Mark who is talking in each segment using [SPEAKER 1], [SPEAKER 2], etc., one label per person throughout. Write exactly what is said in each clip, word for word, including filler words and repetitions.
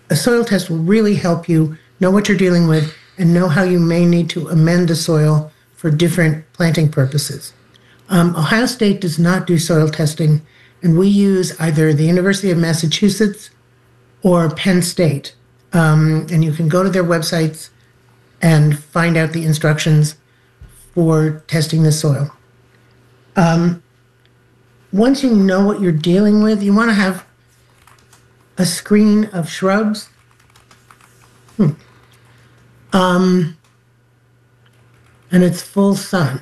[SPEAKER 1] a soil test will really help you know what you're dealing with and know how you may need to amend the soil for different planting purposes. Um, Ohio State does not do soil testing, and we use either the University of Massachusetts or Penn State. Um, and you can go to their websites and find out the instructions for testing the soil. Um, once you know what you're dealing with, you want to have a screen of shrubs. Hmm. Um, and it's full sun.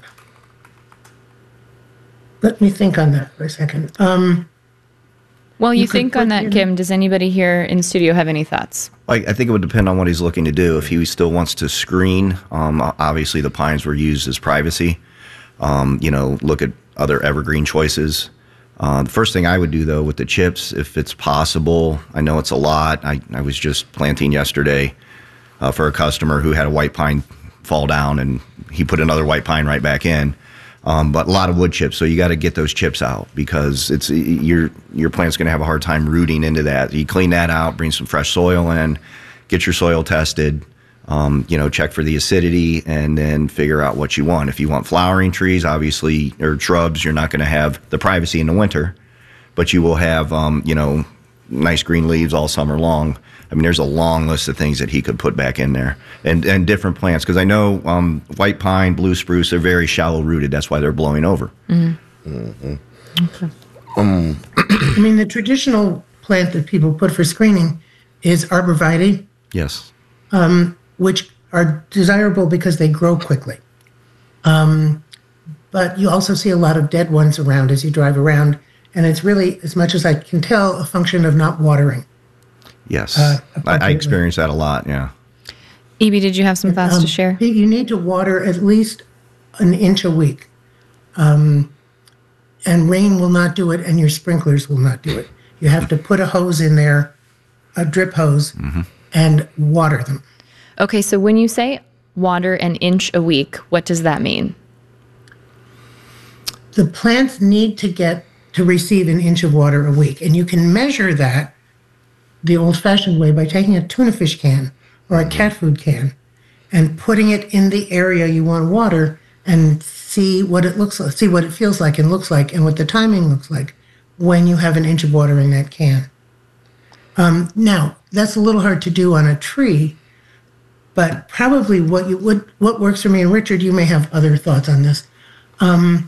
[SPEAKER 1] Let me think on that for a second. Um,
[SPEAKER 2] While you, you think on that, Kim, does anybody here in studio have any thoughts?
[SPEAKER 3] I, I think it would depend on what he's looking to do. If he still wants to screen, um, obviously the pines were used as privacy. Um, you know, look at other evergreen choices. Uh, the first thing I would do, though, with the chips, if it's possible, I know it's a lot. I, I was just planting yesterday uh, for a customer who had a white pine fall down, and he put another white pine right back in. Um, but a lot of wood chips, so you got to get those chips out because it's your your plant's going to have a hard time rooting into that. You clean that out, bring some fresh soil in, get your soil tested, um, you know, check for the acidity, and then figure out what you want. If you want flowering trees, obviously, or shrubs, you're not going to have the privacy in the winter, but you will have, um, you know, nice green leaves all summer long. I mean, there's a long list of things that he could put back in there, and and different plants, because I know um, white pine, blue spruce, they're very shallow rooted. That's why they're blowing over.
[SPEAKER 1] Mm-hmm. Mm-hmm. Okay. Um. I mean, the traditional plant that people put for screening is arborvitae.
[SPEAKER 3] Yes.
[SPEAKER 1] Um, which are desirable because they grow quickly. Um, but you also see a lot of dead ones around as you drive around, and it's really, as much as I can tell, a function of not watering.
[SPEAKER 3] Yes, uh, I, I experience that a lot, yeah.
[SPEAKER 2] Evie, did you have some thoughts um, to share?
[SPEAKER 1] You need to water at least an inch a week. Um, and rain will not do it, and your sprinklers will not do it. You have to put a hose in there, a drip hose, mm-hmm. and water them.
[SPEAKER 2] Okay, so when you say water an inch a week, what does that mean?
[SPEAKER 1] The plants need to get to receive an inch of water a week, and you can measure that the old-fashioned way by taking a tuna fish can or a cat food can and putting it in the area you want water and see what it looks like, see what it feels like and looks like and what the timing looks like when you have an inch of water in that can. Um, now, that's a little hard to do on a tree, but probably what you would, what works for me, and Richard, you may have other thoughts on this. Um,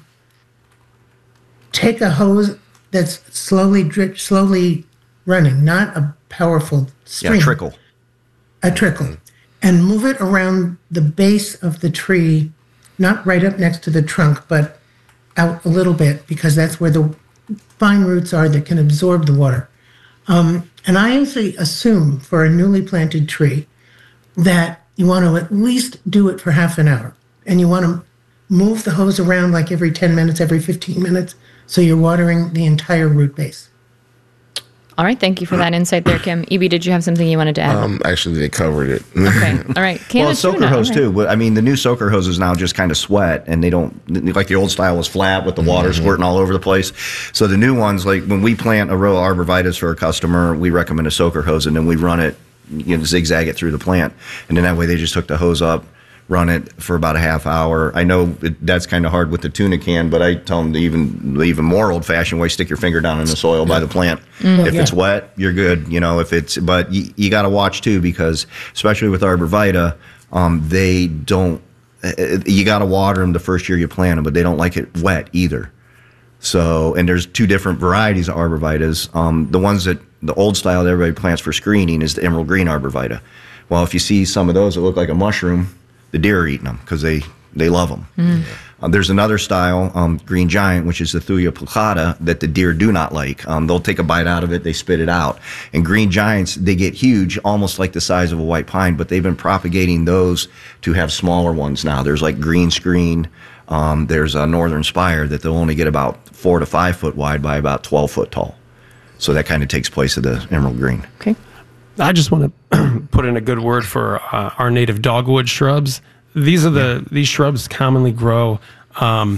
[SPEAKER 1] take a hose that's slowly drip, slowly running, not a powerful stream.
[SPEAKER 3] Yeah, trickle.
[SPEAKER 1] A trickle. And move it around the base of the tree, not right up next to the trunk, but out a little bit, because that's where the fine roots are that can absorb the water. Um, and I usually assume for a newly planted tree that you want to at least do it for half an hour. And you want to move the hose around like every ten minutes, every fifteen minutes, so you're watering the entire root base.
[SPEAKER 2] All right, thank you for that insight there, Kim. Evie, did you have something you wanted to add?
[SPEAKER 4] Um, actually, they covered it.
[SPEAKER 2] Okay, all right. Can
[SPEAKER 3] well, soaker hose, right. too. I mean, the new soaker hoses now just kind of sweat, and they don't, like the old style was flat with the water mm-hmm. squirting all over the place. So the new ones, like when we plant a row of arborvitaes for a customer, we recommend a soaker hose, and then we run it, you know, zigzag it through the plant. And then that way they just hook the hose up, run it for about a half hour. I know it, that's kind of hard with the tuna can, but I tell them the even the even more old-fashioned way: stick your finger down in the soil yeah. by the plant. Mm, if yeah. it's wet, you're good. You know, if it's but you, you got to watch too, because especially with arborvitae, um, they don't. You got to water them the first year you plant them, but they don't like it wet either. So, and there's two different varieties of arborvitaes. Um, the ones that the old style that everybody plants for screening is the emerald green arborvitae. Well, if you see some of those that look like a mushroom, the deer are eating them because they, they love them. Mm. Uh, there's another style, um, green giant, which is the Thuja plicata, that the deer do not like. Um, they'll take a bite out of it, they spit it out. And green giants, they get huge, almost like the size of a white pine, but they've been propagating those to have smaller ones now. There's like green screen, um, there's a northern spire that they'll only get about four to five foot wide by about twelve foot tall. So that kind of takes place of the emerald green.
[SPEAKER 2] Okay.
[SPEAKER 5] I just want to put in a good word for uh, our native dogwood shrubs. These are the yeah. these shrubs commonly grow um,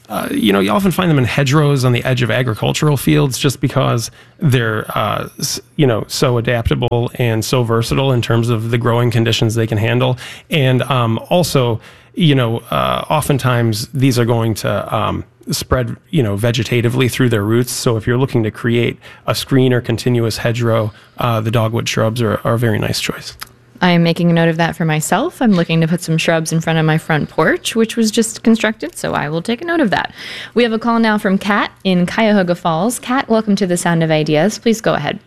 [SPEAKER 5] uh, you know, you often find them in hedgerows on the edge of agricultural fields just because they're, uh, s- you know, so adaptable and so versatile in terms of the growing conditions they can handle. And um, also, you know, uh, oftentimes these are going to um, spread, you know, vegetatively through their roots. So if you're looking to create a screen or continuous hedgerow, uh, the dogwood shrubs are, are a very nice choice.
[SPEAKER 2] I am making a note of that for myself. I'm looking to put some shrubs in front of my front porch, which was just constructed, so I will take a note of that. We have a call now from Kat in Cuyahoga Falls. Kat, welcome to the Sound of Ideas. Please go ahead.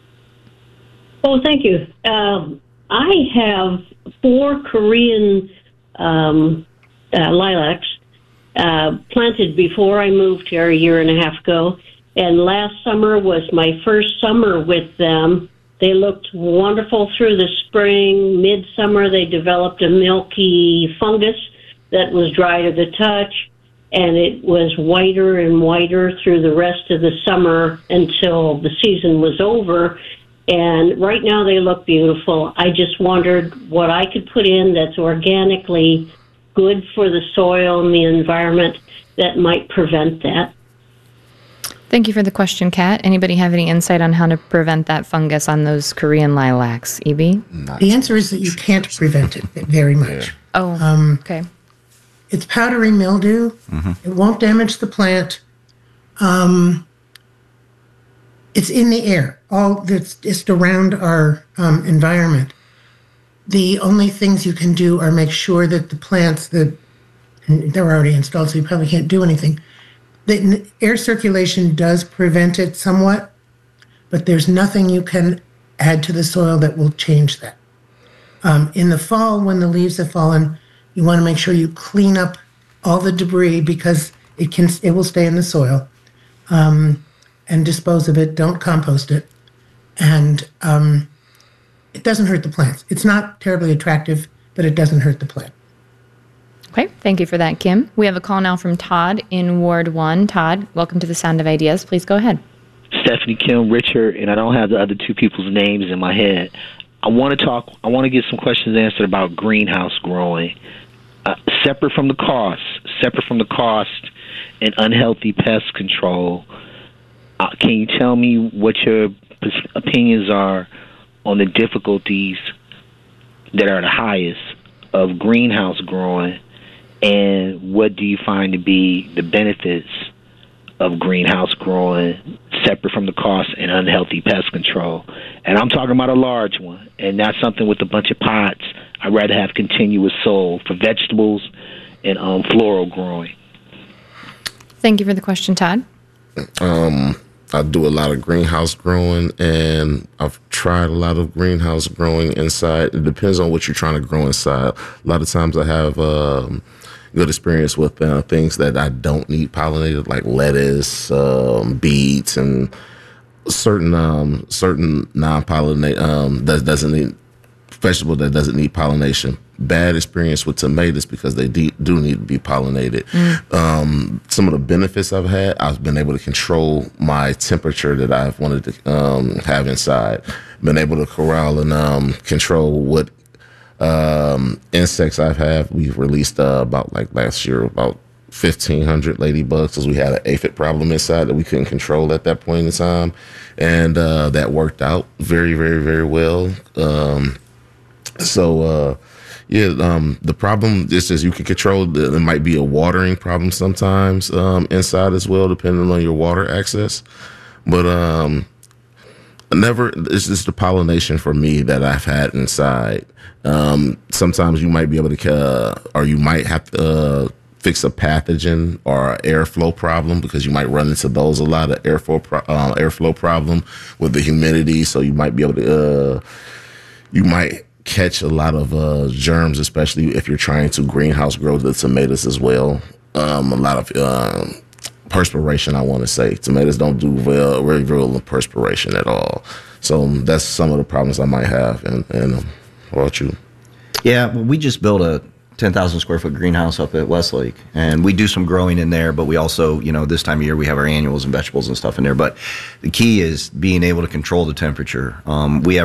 [SPEAKER 4] Oh, thank you. Um, I have four Korean um, uh, lilacs uh, planted before I moved here a year and a half ago, and last summer was my first summer with them. They looked wonderful through the spring. Midsummer, they developed a milky fungus that was dry to the touch, and it was whiter and whiter through the rest of the summer until the season was over. And right now they look beautiful. I just wondered what I could put in that's organically good for the soil and the environment that might prevent that.
[SPEAKER 2] Thank you for the question, Kat. Anybody have any insight on how to prevent that fungus on those Korean lilacs? E B?
[SPEAKER 1] The answer is that you can't prevent it very much.
[SPEAKER 2] Oh,
[SPEAKER 1] Um,
[SPEAKER 2] okay.
[SPEAKER 1] It's powdery mildew. It won't damage the plant. Um, it's in the air. All that's just around our um, environment. The only things you can do are make sure that the plants that and they're already installed, so you probably can't do anything. The air circulation does prevent it somewhat, but there's nothing you can add to the soil that will change that. Um, in the fall, when the leaves have fallen, you want to make sure you clean up all the debris because it can it will stay in the soil, um, and dispose of it. Don't compost it, and um, it doesn't hurt the plants. It's not terribly attractive, but it doesn't hurt the plant.
[SPEAKER 2] Okay, thank you for that, Kim. We have a call now from Todd in Ward one. Todd, welcome to the Sound of Ideas. Please go ahead.
[SPEAKER 6] Stephanie, Kim, Richard, and I don't have the other two people's names in my head. I want to talk, I want to get some questions answered about greenhouse growing. Uh, separate from the cost, separate from the cost and unhealthy pest control, uh, can you tell me what your opinions are on the difficulties that are the highest of greenhouse growing? And what do you find to be the benefits of greenhouse growing separate from the cost and unhealthy pest control? And I'm talking about a large one, and not something with a bunch of pots. I'd rather have continuous soil for vegetables and um, floral growing.
[SPEAKER 2] Thank you for the question, Todd.
[SPEAKER 7] Um, I do a lot of greenhouse growing, and I've tried a lot of greenhouse growing inside. It depends on what you're trying to grow inside. A lot of times I have um, good experience with uh, things that I don't need pollinated, like lettuce, um, beets, and certain um, certain non-pollinate um, that doesn't need vegetable that doesn't need pollination. Bad experience with tomatoes because they de- do need to be pollinated. Mm. Um, some of the benefits I've had, I've been able to control my temperature that I've wanted to um, have inside. Been able to corral and um, control what um, insects I've had. We've released uh, about like last year about fifteen hundred ladybugs because we had an aphid problem inside that we couldn't control at that point in time, and uh, that worked out very, very, very well. Um, so. Uh, Yeah, um, the problem is, is you can control, the, there might be a watering problem sometimes um, inside as well, depending on your water access. But um, never, it's just the pollination for me that I've had inside. Um, sometimes you might be able to, uh, or you might have to uh, fix a pathogen or an airflow problem because you might run into those a lot, of airflow, pro- uh, airflow problem with the humidity. So you might be able to, uh, you might catch a lot of uh, germs, especially if you're trying to greenhouse grow the tomatoes as well. Um, a lot of uh, perspiration, I want to say. Tomatoes don't do well, very well in perspiration at all. So that's some of the problems I might have. And, and um, what about you?
[SPEAKER 3] Yeah, well, we just built a ten thousand square foot greenhouse up at Westlake, and we do some growing in there, but we also, you know, this time of year we have our annuals and vegetables and stuff in there. But the key is being able to control the temperature. Um, we have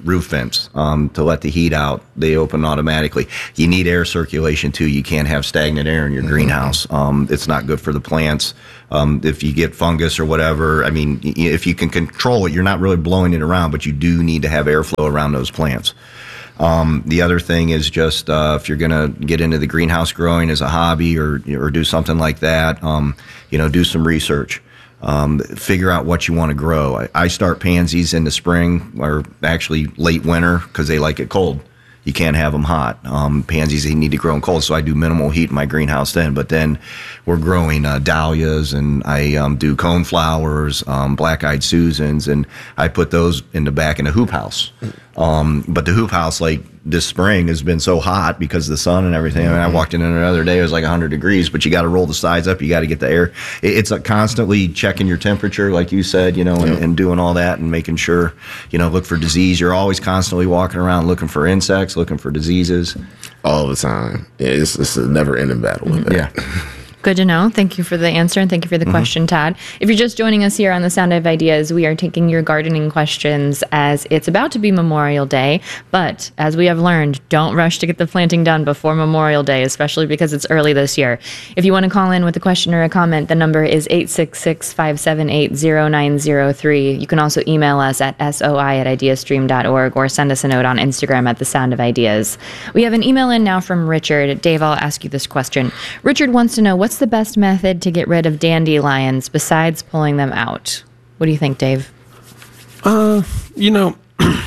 [SPEAKER 3] roof vents um, to let the heat out. They open automatically. You need air circulation too. You can't have stagnant air in your mm-hmm. greenhouse. Um, it's not good for the plants. Um, if you get fungus or whatever, I mean, if you can control it, you're not really blowing it around, but you do need to have airflow around those plants. Um, the other thing is just uh, if you're going to get into the greenhouse growing as a hobby or or do something like that, um, you know, do some research. Um, figure out what you want to grow. I, I start pansies in the spring or actually late winter because they like it cold. You can't have them hot. Um, pansies, they need to grow in cold, so I do minimal heat in my greenhouse then. But then we're growing uh, dahlias, and I um, do coneflowers, um, black-eyed Susans, and I put those in the back in the hoop house. Um, but the hoop house, like this spring, has been so hot because of the sun and everything. Mm-hmm. I mean, I walked in there the other day, it was like one hundred degrees, but you got to roll the sides up. You got to get the air. It, it's a constantly checking your temperature, like you said, you know, and, and doing all that and making sure, you know, look for disease. You're always constantly walking around looking for insects, looking for diseases.
[SPEAKER 7] All the time. Yeah, it's, it's a never-ending battle with that.
[SPEAKER 3] Yeah.
[SPEAKER 2] Good to know. Thank you for the answer, and thank you for the mm-hmm. question, Todd. If you're just joining us here on The Sound of Ideas, we are taking your gardening questions as it's about to be Memorial Day. But as we have learned, don't rush to get the planting done before Memorial Day, especially because it's early this year. If you want to call in with a question or a comment, the number is eight six six, five seven eight, zero nine zero three. You can also email us at soi at ideastream dot org or send us a note on Instagram at The Sound of Ideas. We have an email in now from Richard. Dave, I'll ask you this question. Richard wants to know, what's the best method to get rid of dandelions besides pulling them out? What do you think, Dave?
[SPEAKER 5] Uh, you know,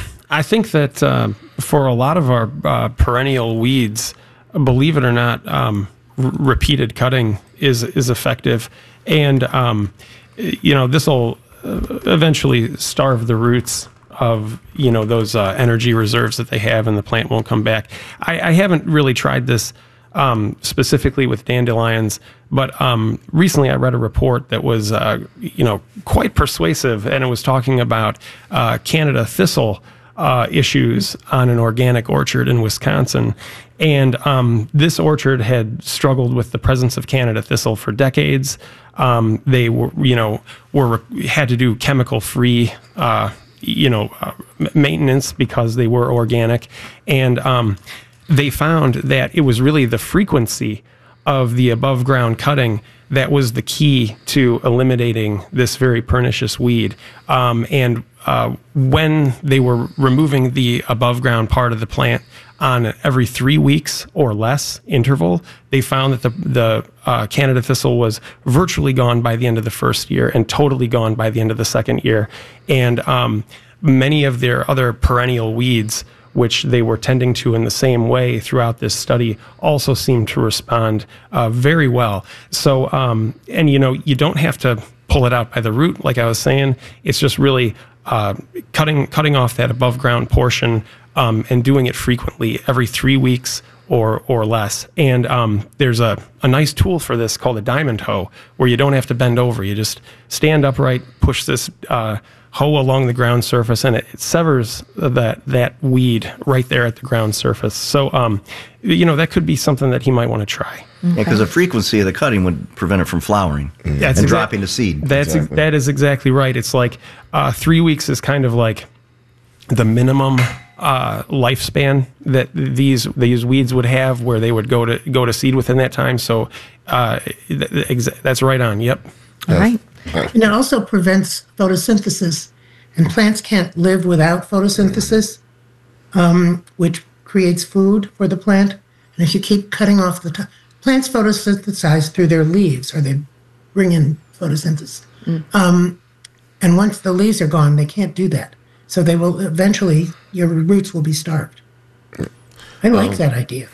[SPEAKER 5] I think that uh, for a lot of our uh, perennial weeds, believe it or not, um, r- repeated cutting is is effective, and um, you know, this will eventually starve the roots of, you know, those uh, energy reserves that they have, and the plant won't come back. I, I haven't really tried this Um, specifically with dandelions, but um, recently I read a report that was, uh, you know, quite persuasive, and it was talking about uh, Canada thistle uh, issues on an organic orchard in Wisconsin, and um, this orchard had struggled with the presence of Canada thistle for decades. Um, they were, you know, were had to do chemical-free, uh, you know, uh, maintenance because they were organic, and um, they found that it was really the frequency of the above ground cutting that was the key to eliminating this very pernicious weed. Um, and uh, when they were removing the above ground part of the plant on every three weeks or less interval, they found that the, the uh, Canada thistle was virtually gone by the end of the first year and totally gone by the end of the second year. And um, many of their other perennial weeds, which they were tending to in the same way throughout this study, also seemed to respond uh, very well. So, um, and you know, you don't have to pull it out by the root, like I was saying. It's just really uh, cutting cutting off that above ground portion um, and doing it frequently, every three weeks or or less. And um, there's a, a nice tool for this called a diamond hoe, where you don't have to bend over. You just stand upright, push this uh, hoe along the ground surface, and it, it severs that that weed right there at the ground surface. So, um, you know, that could be something that he might want to try.
[SPEAKER 3] Okay. Yeah, because the frequency of the cutting would prevent it from flowering mm-hmm. and
[SPEAKER 5] exa-
[SPEAKER 3] dropping the seed.
[SPEAKER 5] That's exactly. That is exactly right. It's like uh, three weeks is kind of like the minimum uh, lifespan that these these weeds would have, where they would go to go to seed within that time. So uh, th- exa- that's right on. Yep.
[SPEAKER 2] All right.
[SPEAKER 1] And it also prevents photosynthesis, and plants can't live without photosynthesis, um, which creates food for the plant. And if you keep cutting off the top, plants photosynthesize through their leaves, or they bring in photosynthesis. Mm. Um, and once the leaves are gone, they can't do that. So they will eventually, your roots will be starved. I like um, that idea.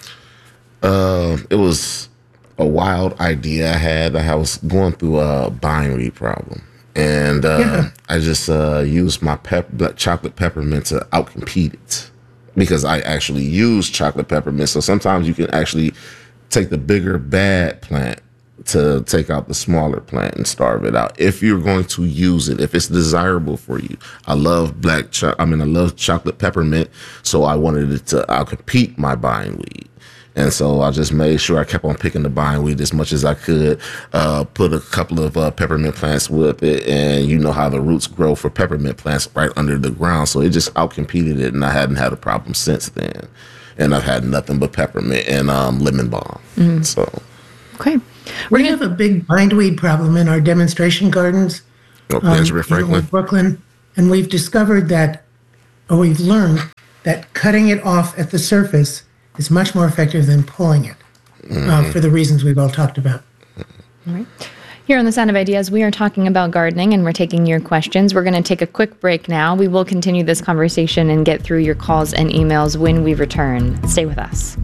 [SPEAKER 7] Uh, it was a wild idea I had. I was going through a bindweed problem, and uh, yeah. I just uh, used my pep- chocolate peppermint to outcompete it, because I actually use chocolate peppermint. So sometimes you can actually take the bigger bad plant to take out the smaller plant and starve it out, if you're going to use it, if it's desirable for you. I love black cho- I mean I love chocolate peppermint, so I wanted it to outcompete my bindweed. And so I just made sure I kept on picking the bindweed as much as I could, uh, put a couple of uh, peppermint plants with it. And you know how the roots grow for peppermint plants right under the ground. So it just outcompeted it, and I hadn't had a problem since then. And I've had nothing but peppermint and um, lemon balm. Mm. So,
[SPEAKER 2] okay.
[SPEAKER 1] We're we have a big bindweed problem in our demonstration gardens
[SPEAKER 7] oh,
[SPEAKER 1] um,
[SPEAKER 7] Benjamin Franklin.
[SPEAKER 1] in Brooklyn. And we've discovered that, or we've learned that cutting it off at the surface is much more effective than pulling it, mm-hmm. uh, for the reasons we've all talked about.
[SPEAKER 2] All right. Here on The Sound of Ideas, we are talking about gardening, and we're taking your questions. We're going to take a quick break now. We will continue this conversation and get through your calls and emails when we return. Stay with us.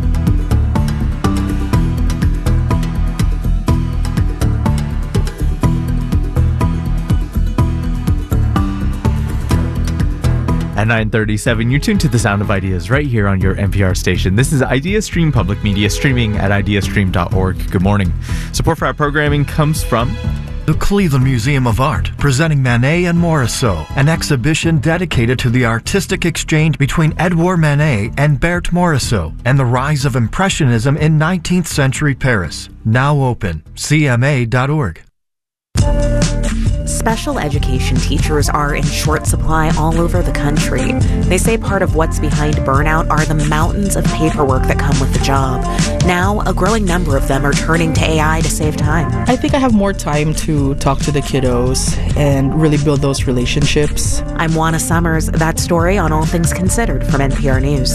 [SPEAKER 8] At nine thirty-seven, you're tuned to The Sound of Ideas right here on your N P R station. This is IdeaStream Public Media, streaming at ideastream dot org. Good morning. Support for our programming comes from
[SPEAKER 9] the Cleveland Museum of Art, presenting Manet and Morisot, an exhibition dedicated to the artistic exchange between Edouard Manet and Berthe Morisot and the rise of Impressionism in nineteenth century Paris. Now open, C M A dot org.
[SPEAKER 10] Special education teachers are in short supply all over the country. They say part of what's behind burnout are the mountains of paperwork that come with the job. Now, a growing number of them are turning to A I to save time.
[SPEAKER 11] I think I have more time to talk to the kiddos and really build those relationships.
[SPEAKER 10] I'm Juana Summers. That story on All Things Considered from N P R News.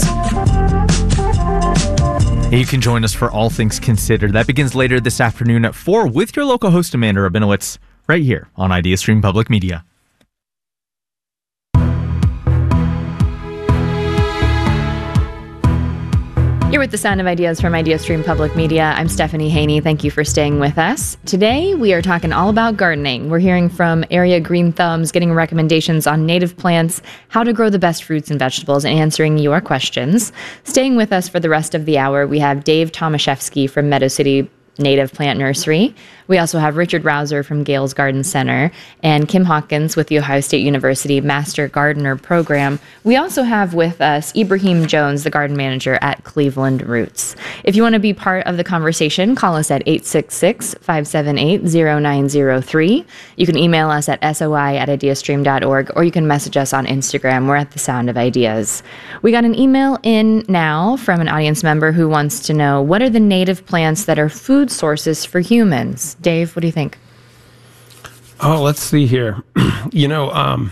[SPEAKER 8] You can join us for All Things Considered. That begins later this afternoon at four with your local host, Amanda Rabinowitz, right here on IdeaStream Public Media.
[SPEAKER 2] You're with The Sound of Ideas from IdeaStream Public Media. I'm Stephanie Haney. Thank you for staying with us. Today, we are talking all about gardening. We're hearing from area green thumbs, getting recommendations on native plants, how to grow the best fruits and vegetables, and answering your questions. Staying with us for the rest of the hour, we have Dave Tomaszewski from Meadow City Native Plant Nursery. We also have Richard Rouser from Gales Garden Center and Kim Hawkins with the Ohio State University Master Gardener Program. We also have with us Ibrahim Jones, the garden manager at Cleveland Roots. If you want to be part of the conversation, call us at eight six six, five seven eight, zero nine zero three. You can email us at soi at ideastream dot org, or you can message us on Instagram. We're at The Sound of Ideas. We got an email in now from an audience member who wants to know, what are the native plants that are food sources for humans? Dave, what do you think?
[SPEAKER 5] Oh, let's see here. you know, um,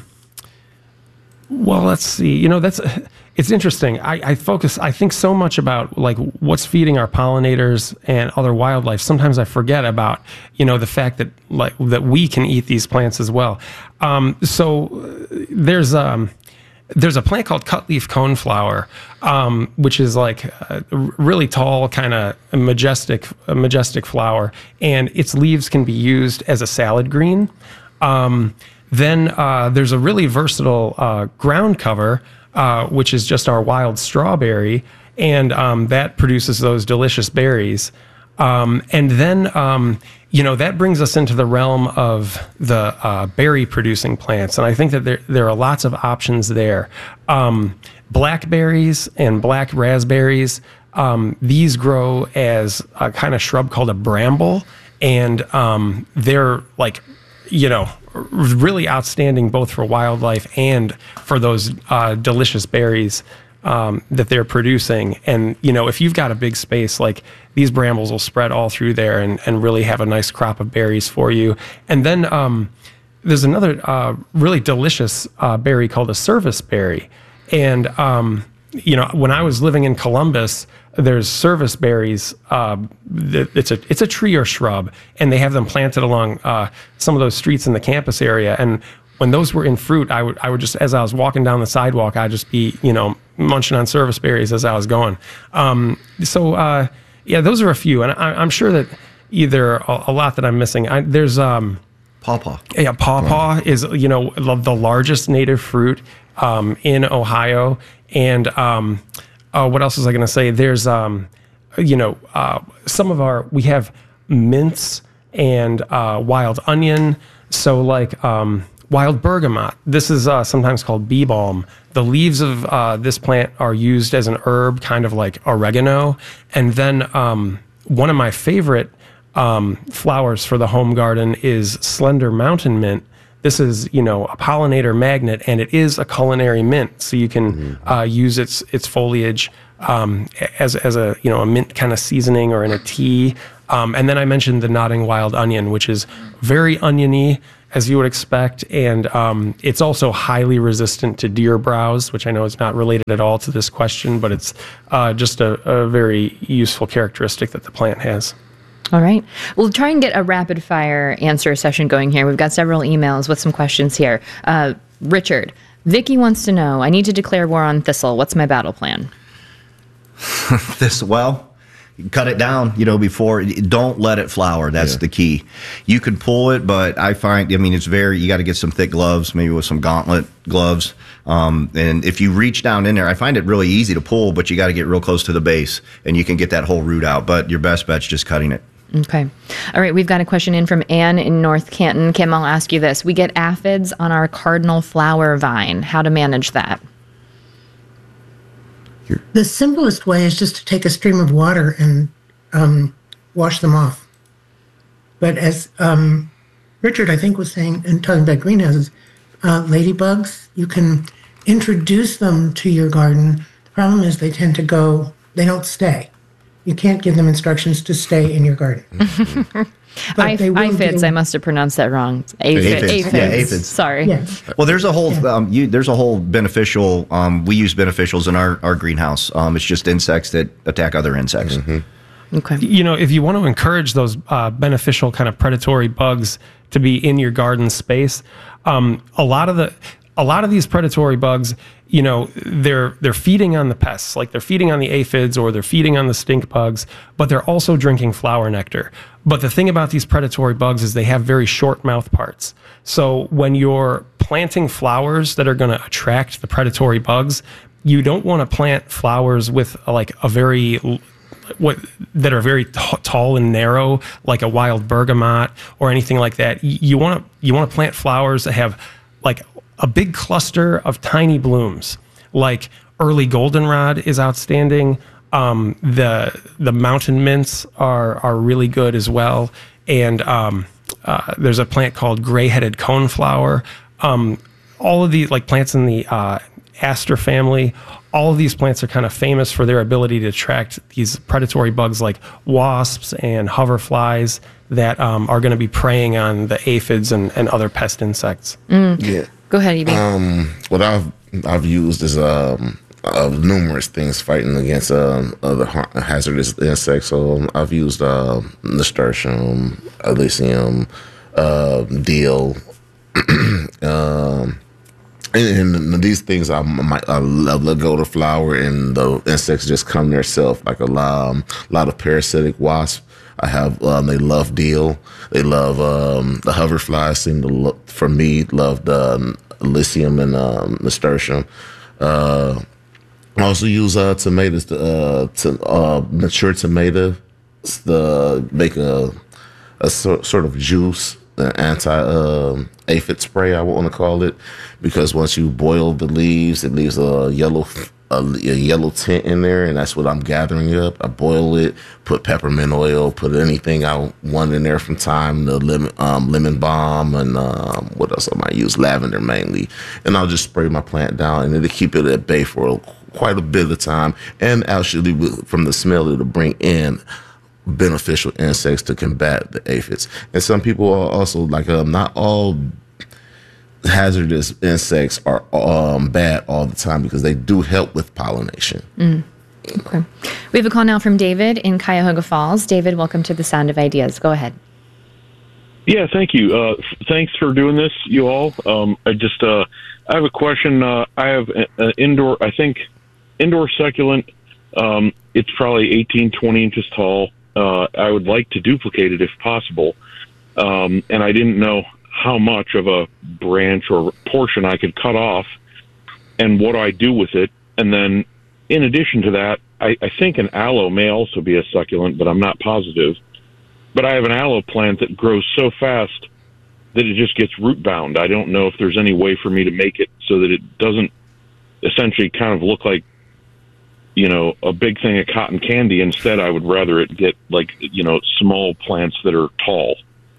[SPEAKER 5] well, let's see. You know, that's it's interesting. I, I focus, I think so much about like what's feeding our pollinators and other wildlife. Sometimes I forget about, you know, the fact that like that we can eat these plants as well. Um, so uh, there's um, there's a plant called cutleaf coneflower, um, which is like a really tall, kind of majestic, a majestic flower, and its leaves can be used as a salad green. Um, then uh, there's a really versatile uh, ground cover, uh, which is just our wild strawberry, and um, that produces those delicious berries. Um, and then, um, you know, that brings us into the realm of the uh, berry-producing plants, and I think that there there are lots of options there. Um, blackberries and black raspberries, um, these grow as a kind of shrub called a bramble, and um, they're like, you know, really outstanding both for wildlife and for those uh, delicious berries Um, that they're producing. And, you know, if you've got a big space, like these brambles will spread all through there and, and really have a nice crop of berries for you. And then um, there's another uh, really delicious uh, berry called a service berry. And, um, you know, when I was living in Columbus, there's service berries. Uh, it's a it's a tree or shrub, and they have them planted along uh, some of those streets in the campus area. And when those were in fruit, I would I would just, as I was walking down the sidewalk, I'd just be, you know, munching on service berries as I was going. Um, so, uh, yeah, those are a few. And I, I'm sure that either a, a lot that I'm missing. I, there's... Um,
[SPEAKER 3] pawpaw.
[SPEAKER 5] Yeah, pawpaw is, you know, the largest native fruit um, in Ohio. And um, uh, what else was I going to say? There's, um, you know, uh, some of our... We have mints and uh, wild onion. So, like... Um, wild bergamot. This is uh, sometimes called bee balm. The leaves of uh, this plant are used as an herb, kind of like oregano. And then um, one of my favorite um, flowers for the home garden is slender mountain mint. This is, you know, a pollinator magnet, and it is a culinary mint. So you can uh, use its its foliage um, as as a you know a mint kind of seasoning or in a tea. Um, and then I mentioned the nodding wild onion, which is very oniony, as you would expect, and um, it's also highly resistant to deer browse, which I know is not related at all to this question, but it's uh, just a, a very useful characteristic that the plant has.
[SPEAKER 2] All right. We'll try and get a rapid fire answer session going here. We've got several emails with some questions here. Uh, Richard, Vicky wants to know, I need to declare war on thistle. What's my battle plan?
[SPEAKER 3] This, well, cut it down, you know, before, don't let it flower. That's yeah. the key. You can pull it, but I find, I mean, it's very, you got to get some thick gloves, maybe with some gauntlet gloves. Um, and if you reach down in there, I find it really easy to pull, but you got to get real close to the base and you can get that whole root out. But your best bet's just cutting it.
[SPEAKER 2] Okay. All right. We've got a question in from Anne in North Canton. Kim, I'll ask you this. We get aphids on our cardinal flower vine. How to manage that?
[SPEAKER 1] The simplest way is just to take a stream of water and um, wash them off. But as um, Richard, I think, was saying, and talking about greenhouses, uh, ladybugs, you can introduce them to your garden. The problem is they tend to go, they don't stay. You can't give them instructions to stay in your garden.
[SPEAKER 2] I, aphids, I must have pronounced that wrong. Aphids.
[SPEAKER 3] Aphids.
[SPEAKER 2] Aphids.
[SPEAKER 3] Yeah, aphids.
[SPEAKER 2] Sorry.
[SPEAKER 1] Yeah.
[SPEAKER 3] Well, there's a whole yeah. um, you, there's a whole beneficial. Um, we use beneficials in our, our greenhouse. Um, it's just insects that attack other insects.
[SPEAKER 5] Mm-hmm. Okay. You know, if you want to encourage those uh, beneficial kind of predatory bugs to be in your garden space, um, a lot of the a lot of these predatory bugs, you know, they're they're feeding on the pests, like they're feeding on the aphids or they're feeding on the stink bugs, but they're also drinking flower nectar. But the thing about these predatory bugs is they have very short mouth parts. So when you're planting flowers that are going to attract the predatory bugs, you don't want to plant flowers with a, like a very what that are very t- tall and narrow, like a wild bergamot or anything like that. You want to you want to plant flowers that have like a big cluster of tiny blooms, like early goldenrod is outstanding. Um, the the mountain mints are are really good as well, and um, uh, there's a plant called gray-headed coneflower. Um, all of these, like plants in the uh, aster family, all of these plants are kind of famous for their ability to attract these predatory bugs like wasps and hoverflies that um, are going to be preying on the aphids and, and other pest insects.
[SPEAKER 2] Mm.
[SPEAKER 7] Yeah.
[SPEAKER 2] Go ahead, Evie.
[SPEAKER 7] Um, what I've I've used is um, of numerous things fighting against um, other ha- hazardous insects. So I've used uh, nasturtium, elysium, uh, deal, um, and, and these things I might I let go to flower, and the insects just come themselves. Like a lot, um, lot of parasitic wasps. I have, um, they love deal. They love um, the hoverflies. Seem to look, for me, love the um, elysium and um, nasturtium. Uh, I also use uh, tomatoes, to, uh, to uh, mature tomato, to make a a so, sort of juice, an anti-aphid uh, spray, I want to call it, because once you boil the leaves, it leaves a yellow a, a yellow tint in there, and that's what I'm gathering up. I boil it, put peppermint oil, put anything I want in there from time, the lemon um, lemon balm, and um, what else I might use, lavender mainly, and I'll just spray my plant down, and it'll keep it at bay for quite a bit of time, and actually from the smell it'll bring in beneficial insects to combat the aphids. And some people are also like, um, not all hazardous insects are um, bad all the time, because they do help with pollination.
[SPEAKER 2] Mm. Okay. We have a call now from David in Cuyahoga Falls. David, welcome to the Sound of Ideas. Go ahead.
[SPEAKER 12] Yeah, thank you. Uh, f- thanks for doing this, you all. Um, I just, uh, I have a question. Uh, I have an indoor, I think, indoor succulent. Um, it's probably eighteen, twenty inches tall. Uh, I would like to duplicate it if possible. Um, and I didn't know how much of a branch or portion I could cut off and what I do with it. And then in addition to that, I, I think an aloe may also be a succulent, but I'm not positive. But I have an aloe plant that grows so fast that it just gets root bound. I don't know if there's any way for me to make it so that it doesn't essentially kind of look like, you know, a big thing of cotton candy. Instead, I would rather it get like, you know, small plants that are tall.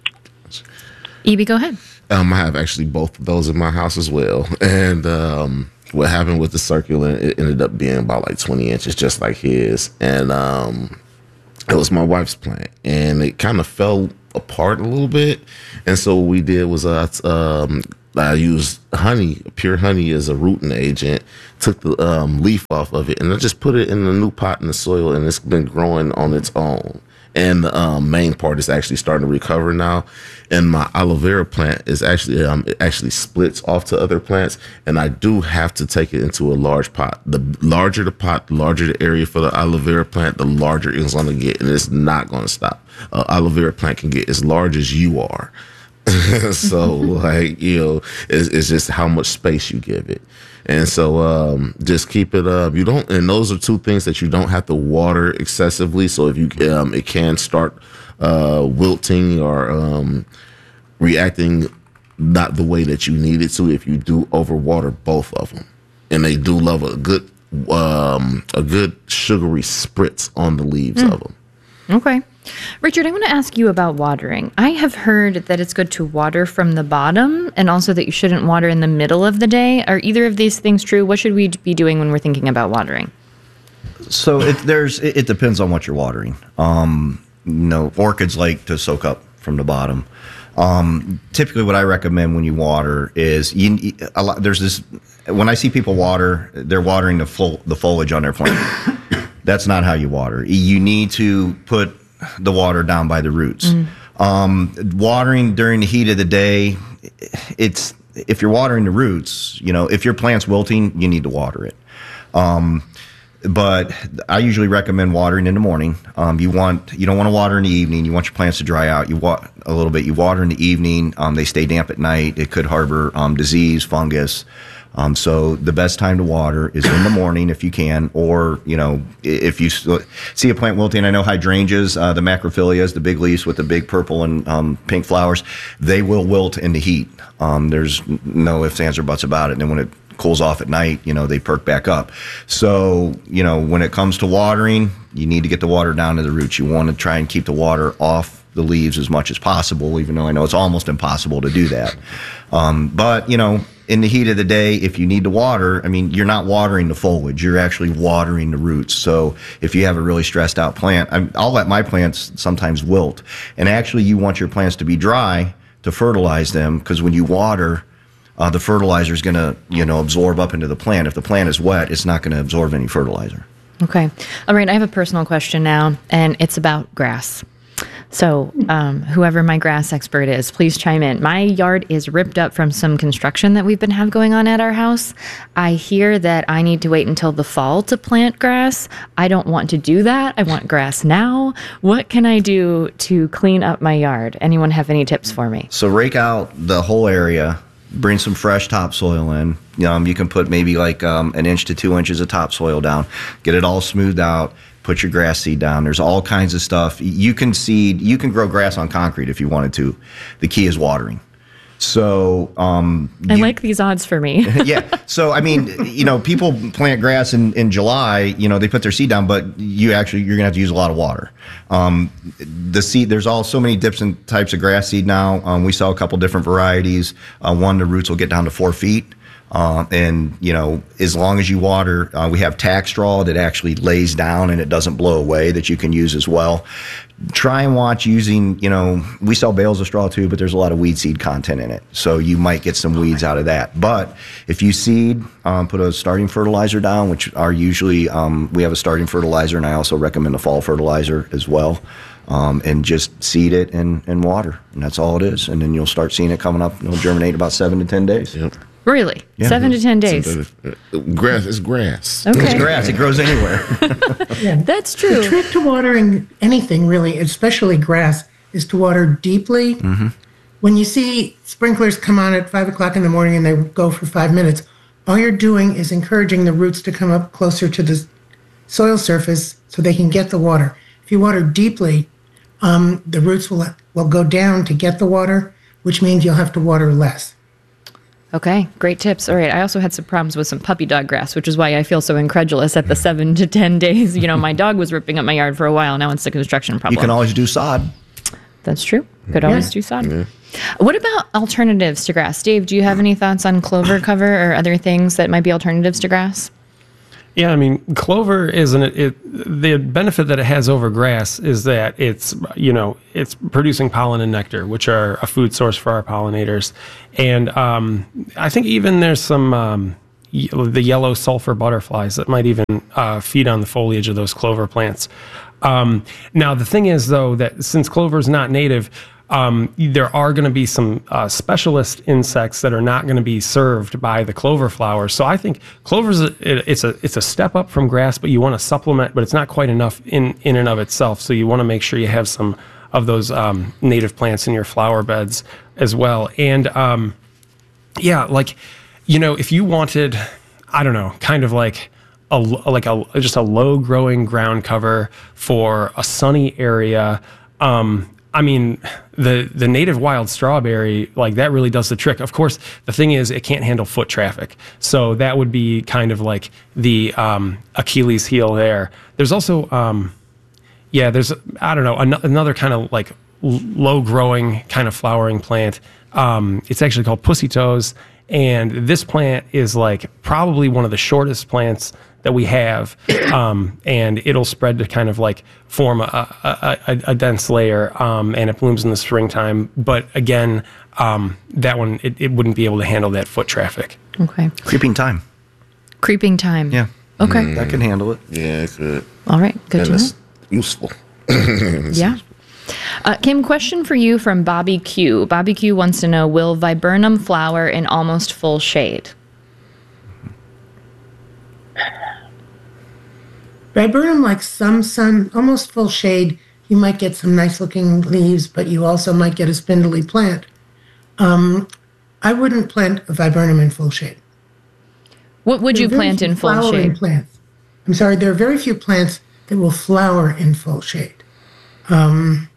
[SPEAKER 2] E B, go ahead.
[SPEAKER 7] Um, I have actually both of those in my house as well. And um, what happened with the succulent, it ended up being about like twenty inches, just like his. And um, it was my wife's plant. And it kind of fell apart a little bit. And so what we did was uh, um, I used honey, pure honey as a rooting agent, took the um, leaf off of it, and I just put it in a new pot in the soil, and it's been growing on its own. And the um, main part is actually starting to recover now. And my aloe vera plant is actually, um, it actually splits off to other plants, and I do have to take it into a large pot. The larger the pot, the larger the area for the aloe vera plant, the larger it's going to get, and it's not going to stop. Uh, aloe vera plant can get as large as you are. So, like, you know, it's, it's just how much space you give it. And so um, just keep it up. You don't, and those are two things that you don't have to water excessively. So if you, um, it can start uh, wilting or um, reacting not the way that you need it to if you do overwater both of them. And they do love a good, um, a good sugary spritz on the leaves mm. of them.
[SPEAKER 2] Okay. Richard, I want to ask you about watering. I have heard that it's good to water from the bottom and also that you shouldn't water in the middle of the day. Are either of these things true? What should we be doing when we're thinking about watering?
[SPEAKER 3] So it, there's, it, it depends on what you're watering. Um, you know, orchids like to soak up from the bottom. Um, typically what I recommend when you water is you, a lot, there's this, when I see people water, they're watering the full, the foliage on their plant. That's not how you water. You need to put the water down by the roots. Mm. Um, watering during the heat of the day, it's, if you're watering the roots, you know, if your plant's wilting, you need to water it. Um, but I usually recommend watering in the morning. Um, you want, you don't want to water in the evening. You want your plants to dry out. You wa- a little bit. You water in the evening. Um, they stay damp at night. It could harbor um, disease, fungus. Um, so the best time to water is in the morning if you can, or, you know, if you see a plant wilting, I know hydrangeas, uh, the macrophyllias, the big leaves with the big purple and um, pink flowers, they will wilt in the heat. Um, there's no ifs, ands, or buts about it. And then when it cools off at night, you know, they perk back up. So, you know, when it comes to watering, you need to get the water down to the roots. You want to try and keep the water off the leaves as much as possible, even though I know it's almost impossible to do that. Um, but, you know, in the heat of the day, if you need to water, I mean, you're not watering the foliage. You're actually watering the roots. So if you have a really stressed out plant, I'm, I'll let my plants sometimes wilt. And actually, you want your plants to be dry to fertilize them, because when you water, uh, the fertilizer is going to, you know, absorb up into the plant. If the plant is wet, it's not going to absorb any fertilizer.
[SPEAKER 2] Okay. All right. I have a personal question now, and it's about grass. So um, whoever my grass expert is, please chime in. My yard is ripped up from some construction that we've been have going on at our house. I hear that I need to wait until the fall to plant grass. I don't want to do that. I want grass now. What can I do to clean up my yard? Anyone have any tips for me?
[SPEAKER 3] So rake out the whole area. Bring some fresh topsoil in. Um, you can put maybe like um, an inch to two inches of topsoil down. Get it all smoothed out. Put your grass seed down. There's all kinds of stuff. You can seed, you can grow grass on concrete if you wanted to. The key is watering. So, um,
[SPEAKER 2] I
[SPEAKER 3] you,
[SPEAKER 2] like these odds for me.
[SPEAKER 3] yeah. So, I mean, you know, people plant grass in, in July, you know, they put their seed down, but you actually, you're going to have to use a lot of water. Um, the seed, there's all so many different types of grass seed now. Um, we sell a couple different varieties. Uh, one, the roots will get down to four feet. Uh, and, you know, as long as you water, uh, we have tack straw that actually lays down and it doesn't blow away that you can use as well. Try and watch using, you know, we sell bales of straw too, but there's a lot of weed seed content in it. So you might get some weeds out of that. But if you seed, um, put a starting fertilizer down, which are usually, um, we have a starting fertilizer, and I also recommend a fall fertilizer as well. Um, and just seed it and, and water. And that's all it is. And then you'll start seeing it coming up. It'll germinate about seven to ten days.
[SPEAKER 7] Yep.
[SPEAKER 2] Really?
[SPEAKER 3] Yeah.
[SPEAKER 2] Seven to ten days.
[SPEAKER 7] Grass is grass.
[SPEAKER 2] Okay.
[SPEAKER 3] It's grass. It grows anywhere.
[SPEAKER 1] Yeah.
[SPEAKER 2] That's true.
[SPEAKER 1] The trick to watering anything, really, especially grass, is to water deeply. Mm-hmm. When you see sprinklers come on at five o'clock in the morning and they go for five minutes, all you're doing is encouraging the roots to come up closer to the soil surface so they can get the water. If you water deeply, um, the roots will will go down to get the water. which means you'll have to water less.
[SPEAKER 2] Okay, great tips. All right, I also had some problems with some puppy dog grass, which is why I feel so incredulous at the seven to ten days. You know, my dog was ripping up my yard for a while. Now it's the construction problem.
[SPEAKER 3] You can always do sod.
[SPEAKER 2] That's true. Could
[SPEAKER 3] Yeah.
[SPEAKER 2] always do sod.
[SPEAKER 3] Yeah.
[SPEAKER 2] What about alternatives to grass? Dave, do you have any thoughts on clover cover or other things that might be alternatives to grass?
[SPEAKER 5] Yeah, I mean, clover isn't it, it. The benefit that it has over grass is that it's, you know, it's producing pollen and nectar, which are a food source for our pollinators. And um, I think even there's some um, y- the yellow sulfur butterflies that might even uh, feed on the foliage of those clover plants. Um, now, the thing is, though, that since clover is not native, Um, there are going to be some uh, specialist insects that are not going to be served by the clover flowers. So I think clover is a, it, it's a it's a step up from grass, but you want to supplement, but it's not quite enough in in and of itself. So you want to make sure you have some of those um, native plants in your flower beds as well. And um, yeah, like you know, if you wanted, I don't know, kind of like a like a just a low growing ground cover for a sunny area. Um, I mean, the the native wild strawberry, like that really does the trick. Of course, the thing is it can't handle foot traffic. So that would be kind of like the um, Achilles heel there. There's also, um, yeah, there's, I don't know, an- another kind of like l- low growing kind of flowering plant. Um, it's actually called pussy toes. And this plant is like probably one of the shortest plants that we have, um, and it'll spread to kind of like form a, a, a, a dense layer, um, and it blooms in the springtime. But again, um, that one, it, it wouldn't be able to handle that foot traffic.
[SPEAKER 2] Okay.
[SPEAKER 3] Creeping time.
[SPEAKER 2] Creeping time.
[SPEAKER 3] Yeah.
[SPEAKER 2] Okay.
[SPEAKER 3] Mm, that can handle it.
[SPEAKER 7] Yeah, it could.
[SPEAKER 2] All right. Good
[SPEAKER 7] and
[SPEAKER 2] to
[SPEAKER 7] it's
[SPEAKER 2] know.
[SPEAKER 7] useful.
[SPEAKER 2] Yeah. Uh, Kim, question for you from Bobby Q. Bobby Q wants to know, will viburnum flower in almost full shade?
[SPEAKER 1] Viburnum likes some sun, almost full shade. You might get some nice looking leaves, but you also might get a spindly plant. Um, I wouldn't plant a viburnum in full shade.
[SPEAKER 2] What would
[SPEAKER 1] There
[SPEAKER 2] you
[SPEAKER 1] are very
[SPEAKER 2] plant
[SPEAKER 1] few
[SPEAKER 2] in full
[SPEAKER 1] flowering
[SPEAKER 2] shade?
[SPEAKER 1] Plants. I'm sorry, there are very few plants that will flower in full shade. Um,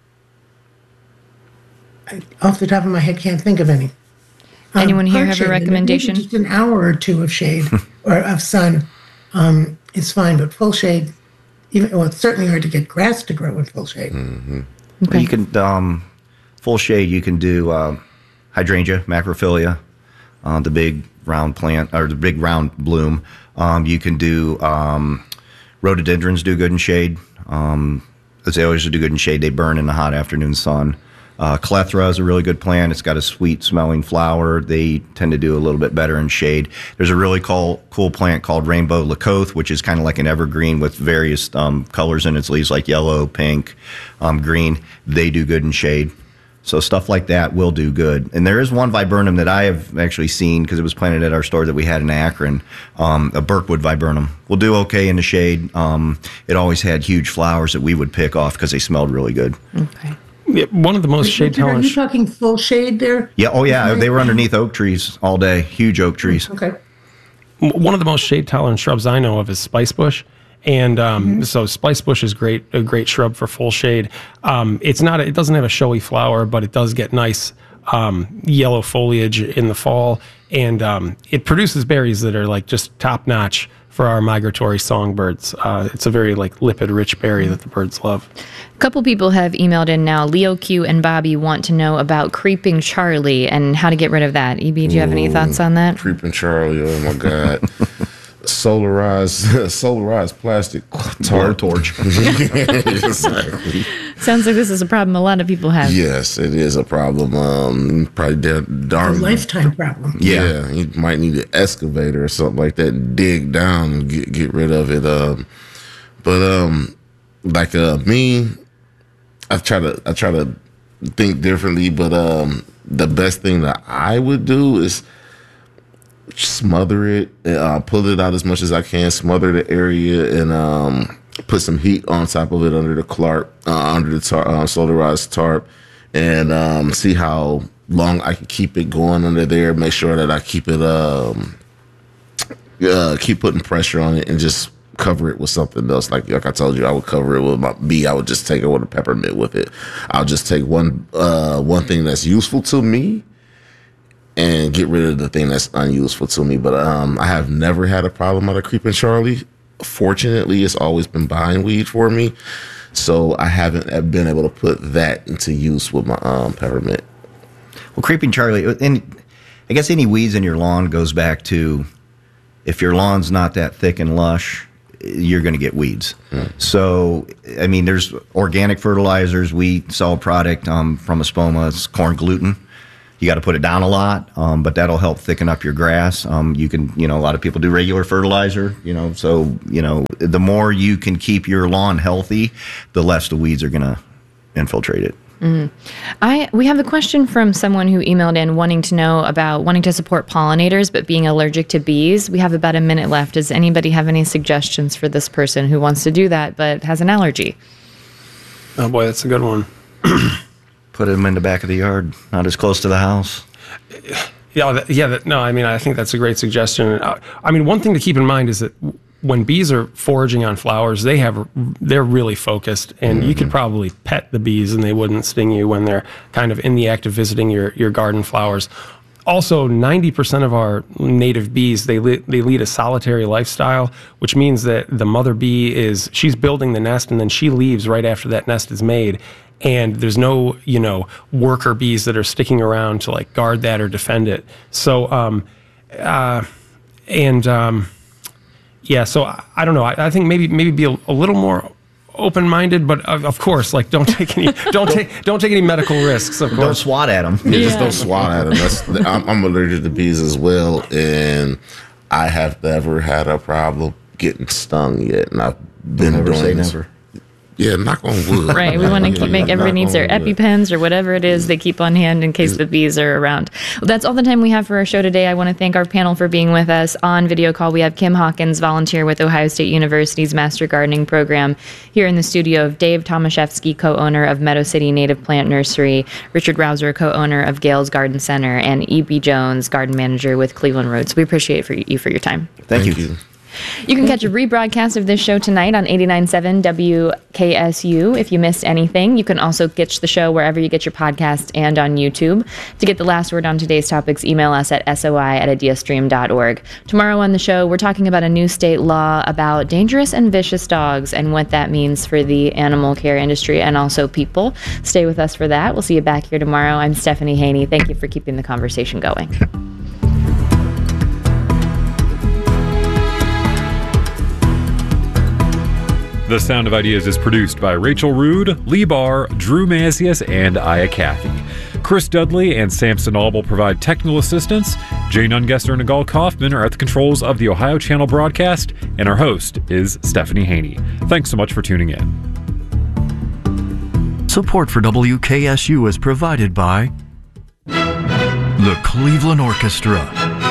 [SPEAKER 1] I, off the top of my head, can't think of any. Um,
[SPEAKER 2] Anyone here
[SPEAKER 1] part
[SPEAKER 2] have a
[SPEAKER 1] shade, maybe
[SPEAKER 2] recommendation?
[SPEAKER 1] Just an hour or two of shade or of sun, um, it's fine. But full shade, even well, it's certainly hard to get grass to grow in full shade.
[SPEAKER 3] Mm-hmm. Okay. You can um, full shade. You can do uh, hydrangea, macrophylla, uh, the big round plant or the big round bloom. Um, you can do um, rhododendrons. Do good in shade. Um, azaleas do good in shade. They burn in the hot afternoon sun. Uh, Clethra is a really good plant. It's got a sweet smelling flower. They tend to do a little bit better in shade. There's a really cool, cool plant called Rainbow Lacoste, which is kind of like an evergreen with various um, colors in its leaves, like yellow, pink, um, green. They do good in shade. So stuff like that will do good. And there is one viburnum that I have actually seen because it was planted at our store that we had in Akron, um, a Birkwood viburnum. Will do okay in the shade. Um, it always had huge flowers that we would pick off because they smelled really good.
[SPEAKER 2] Okay.
[SPEAKER 5] Yeah, one of the most shade
[SPEAKER 1] Richard, are
[SPEAKER 5] tolerant.
[SPEAKER 1] you talking full shade there?
[SPEAKER 3] Yeah. Oh, yeah. They were underneath oak trees all day. Huge oak trees.
[SPEAKER 1] Okay.
[SPEAKER 5] One of the most shade tolerant shrubs I know of is spice bush. And um, mm-hmm. so spice bush is great, a great shrub for full shade. Um, it's not, it doesn't have a showy flower, but it does get nice um, yellow foliage in the fall, and um, it produces berries that are like just top notch for our migratory songbirds. Uh, it's a very like lipid rich berry that the birds love.
[SPEAKER 2] A couple people have emailed in now. Leo Q and Bobby want to know about creeping Charlie and how to get rid of that. E B, do you have any
[SPEAKER 7] Ooh,
[SPEAKER 2] thoughts on that?
[SPEAKER 7] Creeping Charlie, oh my God. Solarized, solarized plastic tar torch. Exactly.
[SPEAKER 2] Sounds like this is a problem a lot of people have.
[SPEAKER 7] Yes, it is a problem. Um, probably de- dark.
[SPEAKER 1] A lifetime problem.
[SPEAKER 7] Yeah. yeah, you might need an excavator or something like that, and dig down and get get rid of it. Um, but um, like uh, me, I try to I try to think differently. But um, the best thing that I would do is smother it, uh, pull it out as much as I can, smother the area, and um, put some heat on top of it under the clark, uh, under the tar- uh, solarized tarp, and um, see how long I can keep it going under there. Make sure that I keep it, um, uh, keep putting pressure on it, and just cover it with something else. Like like I told you, I would cover it with my bee. I would just take it with a peppermint with it. I'll just take one uh, one thing that's useful to me, and get rid of the thing that's unuseful to me. But um, I have never had a problem out of Creeping Charlie. Fortunately, it's always been bindweed for me, so I haven't been able to put that into use with my um, peppermint.
[SPEAKER 3] Well, Creeping Charlie, and I guess any weeds in your lawn goes back to if your lawn's not that thick and lush, you're going to get weeds. Mm. So, I mean, there's organic fertilizers. We sell a product um, from Espoma. It's corn gluten. You got to put it down a lot, um, but that'll help thicken up your grass. Um, you can, you know, a lot of people do regular fertilizer, you know, so, you know, the more you can keep your lawn healthy, the less the weeds are going to infiltrate it.
[SPEAKER 2] Mm. I we have a question from someone who emailed in wanting to know about wanting to support pollinators but being allergic to bees. We have about a minute left. Does anybody have any suggestions for this person who wants to do that but has an allergy?
[SPEAKER 5] Oh boy, that's a good one.
[SPEAKER 3] Put them in the back of the yard, not as close to the house.
[SPEAKER 5] Yeah, that, yeah. That, no, I mean, I think that's a great suggestion. I, I mean, one thing to keep in mind is that when bees are foraging on flowers, they have they're really focused, and mm-hmm. you could probably pet the bees and they wouldn't sting you when they're kind of in the act of visiting your, your garden flowers. Also, ninety percent of our native bees, they li- they lead a solitary lifestyle, which means that the mother bee is, she's building the nest and then she leaves right after that nest is made. And there's no, you know, worker bees that are sticking around to like guard that or defend it. So, um, uh, and, um, yeah, so I, I don't know. I, I think maybe maybe be a, a little more open-minded, but of, of course, like don't take any don't take don't take any medical risks. Of course,
[SPEAKER 3] don't swat at them.
[SPEAKER 7] Yeah, yeah. Just don't swat at them. That's, I'm, I'm allergic to bees as well, and I have never had a problem getting stung yet. And I've been
[SPEAKER 3] never
[SPEAKER 7] doing
[SPEAKER 3] say
[SPEAKER 7] this.
[SPEAKER 3] never.
[SPEAKER 7] Yeah, knock on wood.
[SPEAKER 2] Right. We want to keep make everybody needs their EpiPens or whatever it is they keep on hand in case the bees are around. Well, that's all the time we have for our show today. I want to thank our panel for being with us. On video call, we have Kim Hawkins, volunteer with Ohio State University's Master Gardening Program. Here in the studio of Dave Tomaszewski, co-owner of Meadow City Native Plant Nursery, Richard Rouser, co-owner of Gales Garden Center, and E B. Jones, garden manager with Cleveland Roads. We appreciate for you for your time.
[SPEAKER 3] Thank,
[SPEAKER 7] Thank
[SPEAKER 3] you.
[SPEAKER 7] you.
[SPEAKER 2] You can catch a rebroadcast of this show tonight on eighty-nine point seven W K S U if you missed anything. You can also catch the show wherever you get your podcasts and on YouTube. To get the last word on today's topics, email us at soi at ideastream dot org. Tomorrow on the show, we're talking about a new state law about dangerous and vicious dogs and what that means for the animal care industry and also people. Stay with us for that. We'll see you back here tomorrow. I'm Stephanie Haney. Thank you for keeping the conversation going.
[SPEAKER 13] The Sound of Ideas is produced by Rachel Rood, Lee Barr, Drew Mazius, and Aya Cathy. Chris Dudley and Samson Auble provide technical assistance. Jane Ungesser and Nagal Kaufman are at the controls of the Ohio Channel broadcast, and our host is Stephanie Haney. Thanks so much for tuning in.
[SPEAKER 9] Support for W K S U is provided by the Cleveland Orchestra.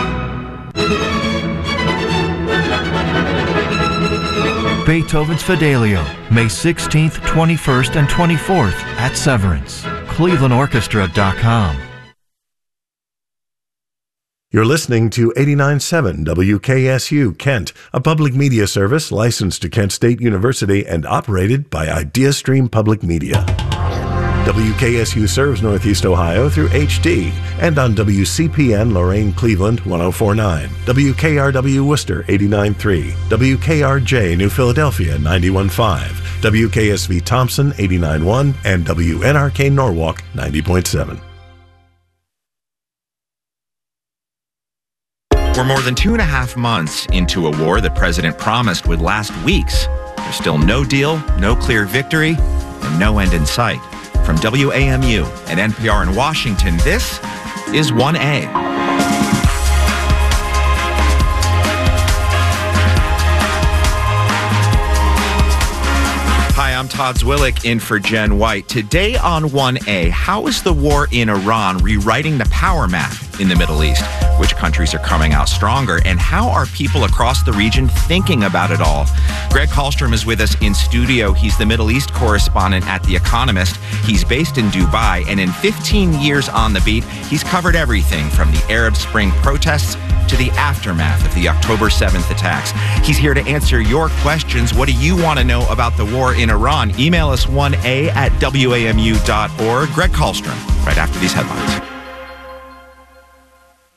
[SPEAKER 9] Beethoven's Fidelio, May sixteenth, twenty-first, and twenty-fourth at Severance. Cleveland Orchestra dot com.
[SPEAKER 14] You're listening to eighty-nine point seven W K S U Kent, a public media service licensed to Kent State University and operated by IdeaStream Public Media. W K S U serves Northeast Ohio through H D and on W C P N Lorain Cleveland one oh four point nine, W K R W Worcester eighty-nine point three, W K R J New Philadelphia ninety-one point five, W K S V Thompson eighty-nine point one, and W N R K Norwalk ninety point seven.
[SPEAKER 15] We're more than two and a half months into a war the president promised would last weeks. There's still no deal, no clear victory, and no end in sight. From W A M U and N P R in Washington, this is one A. Hi, I'm Todd Zwillick in for Jen White. Today on one A, how is the war in Iran rewriting the power map in the Middle East? Which countries are coming out stronger? And how are people across the region thinking about it all? Greg Kallstrom is with us in studio. He's the Middle East correspondent at The Economist. He's based in Dubai, and in fifteen years on the beat, he's covered everything from the Arab Spring protests to the aftermath of the October seventh attacks. He's here to answer your questions. What do you want to know about the war in Iran? Email us one A at W A M U dot org. Greg Kallstrom, right after these headlines.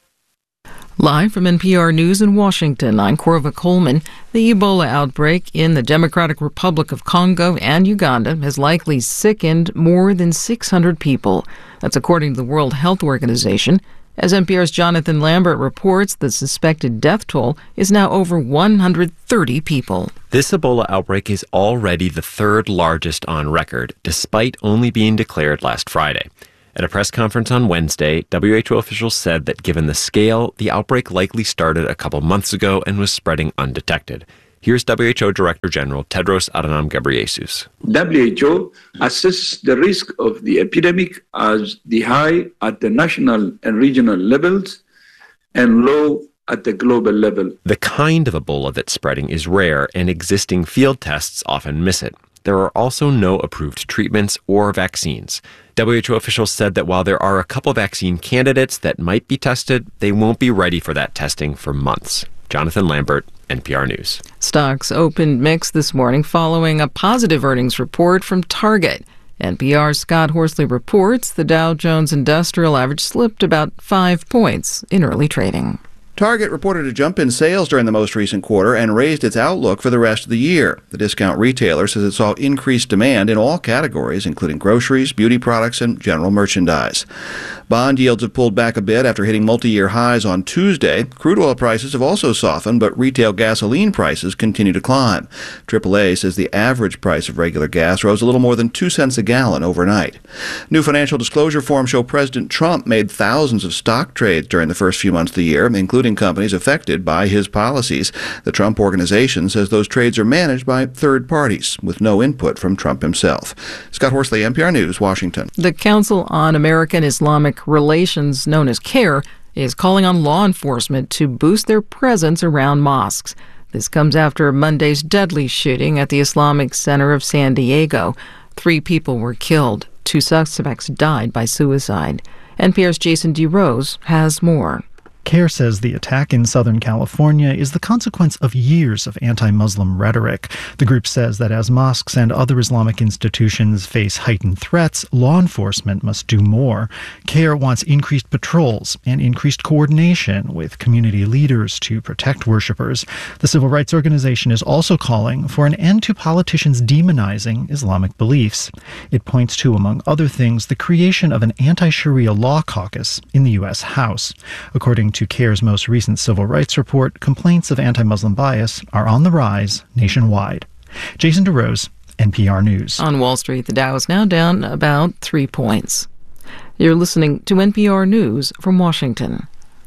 [SPEAKER 16] Live from N P R News in Washington, I'm Corva Coleman. The Ebola outbreak in the Democratic Republic of Congo and Uganda has likely sickened more than six hundred people. That's according to the World Health Organization. As N P R's Jonathan Lambert reports, the suspected death toll is now over one hundred thirty people.
[SPEAKER 17] This Ebola outbreak is already the third largest on record, despite only being declared last Friday. At a press conference on Wednesday, W H O officials said that given the scale, the outbreak likely started a couple months ago and was spreading undetected. Here's W H O Director General Tedros Adhanom Ghebreyesus.
[SPEAKER 18] W H O assesses the risk of the epidemic as the high at the national and regional levels and low at the global level.
[SPEAKER 17] The kind of Ebola that's spreading is rare, and existing field tests often miss it. There are also no approved treatments or vaccines. W H O officials said that while there are a couple vaccine candidates that might be tested, they won't be ready for that testing for months. Jonathan Lambert, N P R News.
[SPEAKER 16] Stocks opened mixed this morning following a positive earnings report from Target. N P R's Scott Horsley reports the Dow Jones Industrial Average slipped about five points in early trading.
[SPEAKER 19] Target reported a jump in sales during the most recent quarter and raised its outlook for the rest of the year. The discount retailer says it saw increased demand in all categories, including groceries, beauty products, and general merchandise. Bond yields have pulled back a bit after hitting multi-year highs on Tuesday. Crude oil prices have also softened, but retail gasoline prices continue to climb. triple A says the average price of regular gas rose a little more than two cents a gallon overnight. New financial disclosure forms show President Trump made thousands of stock trades during the first few months of the year, including companies affected by his policies. The Trump Organization says those trades are managed by third parties with no input from Trump himself. Scott Horsley, N P R News, Washington.
[SPEAKER 16] The Council on American Islamic Relations, known as CAIR, is calling on law enforcement to boost their presence around mosques. This comes after Monday's deadly shooting at the Islamic Center of San Diego. Three people were killed. Two suspects died by suicide. N P R's Jason DeRose has more.
[SPEAKER 20] CAIR says the attack in Southern California is the consequence of years of anti-Muslim rhetoric. The group says that as mosques and other Islamic institutions face heightened threats, law enforcement must do more. CAIR wants increased patrols and increased coordination with community leaders to protect worshippers. The civil rights organization is also calling for an end to politicians demonizing Islamic beliefs. It points to, among other things, the creation of an anti-Sharia law caucus in the U S House. According to CAIR's most recent civil rights report, complaints of anti-Muslim bias are on the rise nationwide. Jason DeRose, N P R News.
[SPEAKER 16] On Wall Street, the Dow is now down about three points. You're listening to N P R News from Washington.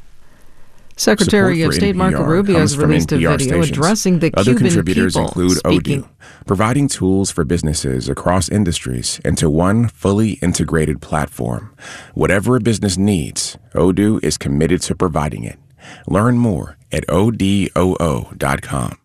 [SPEAKER 16] Secretary of State Marco Rubio has released a video stations. addressing the
[SPEAKER 21] Other
[SPEAKER 16] Cuban
[SPEAKER 21] contributors
[SPEAKER 16] people.
[SPEAKER 21] include
[SPEAKER 16] Speaking.
[SPEAKER 21] Odoo, providing tools for businesses across industries into one fully integrated platform. Whatever a business needs, Odoo is committed to providing it. Learn more at O D O O dot com.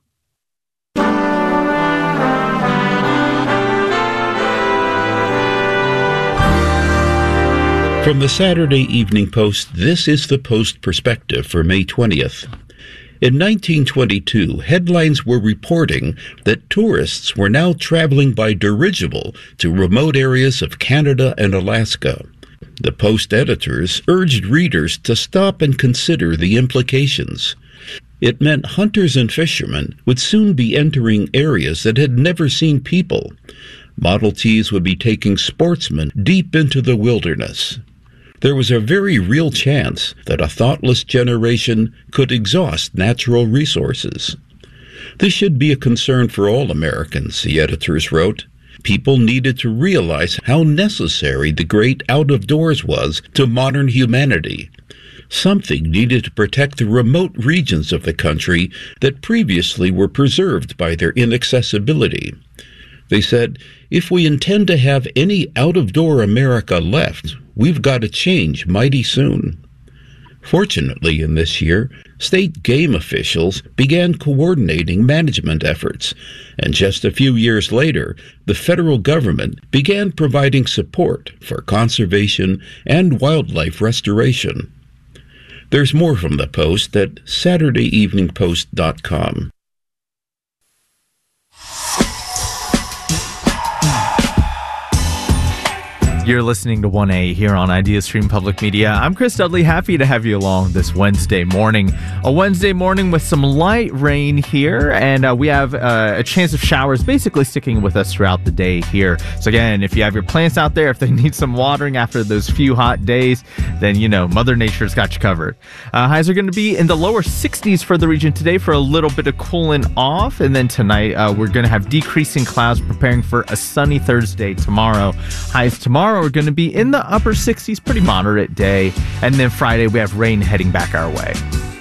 [SPEAKER 22] From the Saturday Evening Post, this is the Post Perspective for May twentieth. In nineteen twenty-two, headlines were reporting that tourists were now traveling by dirigible to remote areas of Canada and Alaska. The Post editors urged readers to stop and consider the implications. It meant hunters and fishermen would soon be entering areas that had never seen people. Model Ts would be taking sportsmen deep into the wilderness. There was a very real chance that a thoughtless generation could exhaust natural resources. This should be a concern for all Americans, the editors wrote. People needed to realize how necessary the great out-of-doors was to modern humanity. Something needed to protect the remote regions of the country that previously were preserved by their inaccessibility. They said, if we intend to have any out-of-door America left, we've got to change mighty soon. Fortunately, in this year, state game officials began coordinating management efforts, and just a few years later, the federal government began providing support for conservation and wildlife restoration. There's more from the Post at Saturday Evening Post dot com.
[SPEAKER 8] You're listening to one A here on IdeaStream Public Media. I'm Chris Dudley, happy to have you along this Wednesday morning. A Wednesday morning with some light rain here, and uh, we have uh, a chance of showers basically sticking with us throughout the day here. So again, if you have your plants out there, if they need some watering after those few hot days, then, you know, Mother Nature's got you covered. Uh, highs are going to be in the lower sixties for the region today for a little bit of cooling off, and then tonight uh, we're going to have decreasing clouds preparing for a sunny Thursday tomorrow. Highs tomorrow are going to be in the upper sixties, pretty moderate day. And then Friday, we have rain heading back our way.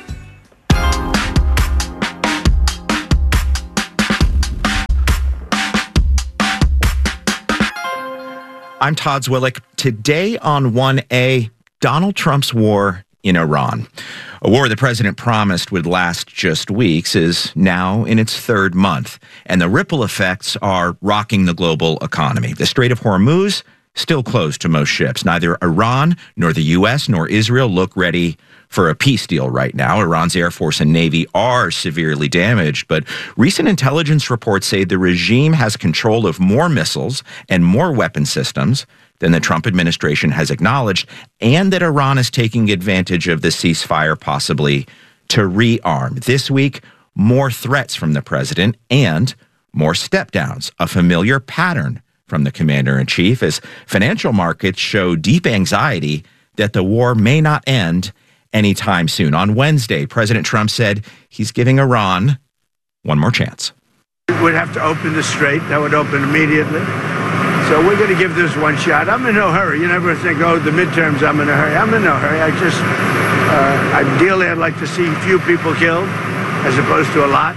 [SPEAKER 15] I'm Todd Zwillick. Today on one A, Donald Trump's war in Iran. A war the president promised would last just weeks is now in its third month, and the ripple effects are rocking the global economy. The Strait of Hormuz still closed to most ships. Neither Iran nor the U S nor Israel look ready for a peace deal right now. Iran's Air Force and Navy are severely damaged, but recent intelligence reports say the regime has control of more missiles and more weapon systems than the Trump administration has acknowledged, and that Iran is taking advantage of the ceasefire possibly to rearm. This week, more threats from the president and more step-downs, a familiar pattern from the commander-in-chief, as financial markets show deep anxiety that the war may not end anytime soon. On Wednesday, President Trump said he's giving Iran one more chance.
[SPEAKER 4] We'd have to open the strait. That would open immediately. So we're going to give this one shot. I'm in no hurry. You never think, oh, the midterms, I'm in a hurry. I'm in no hurry. I just, uh, ideally, I'd like to see few people killed as opposed to a lot.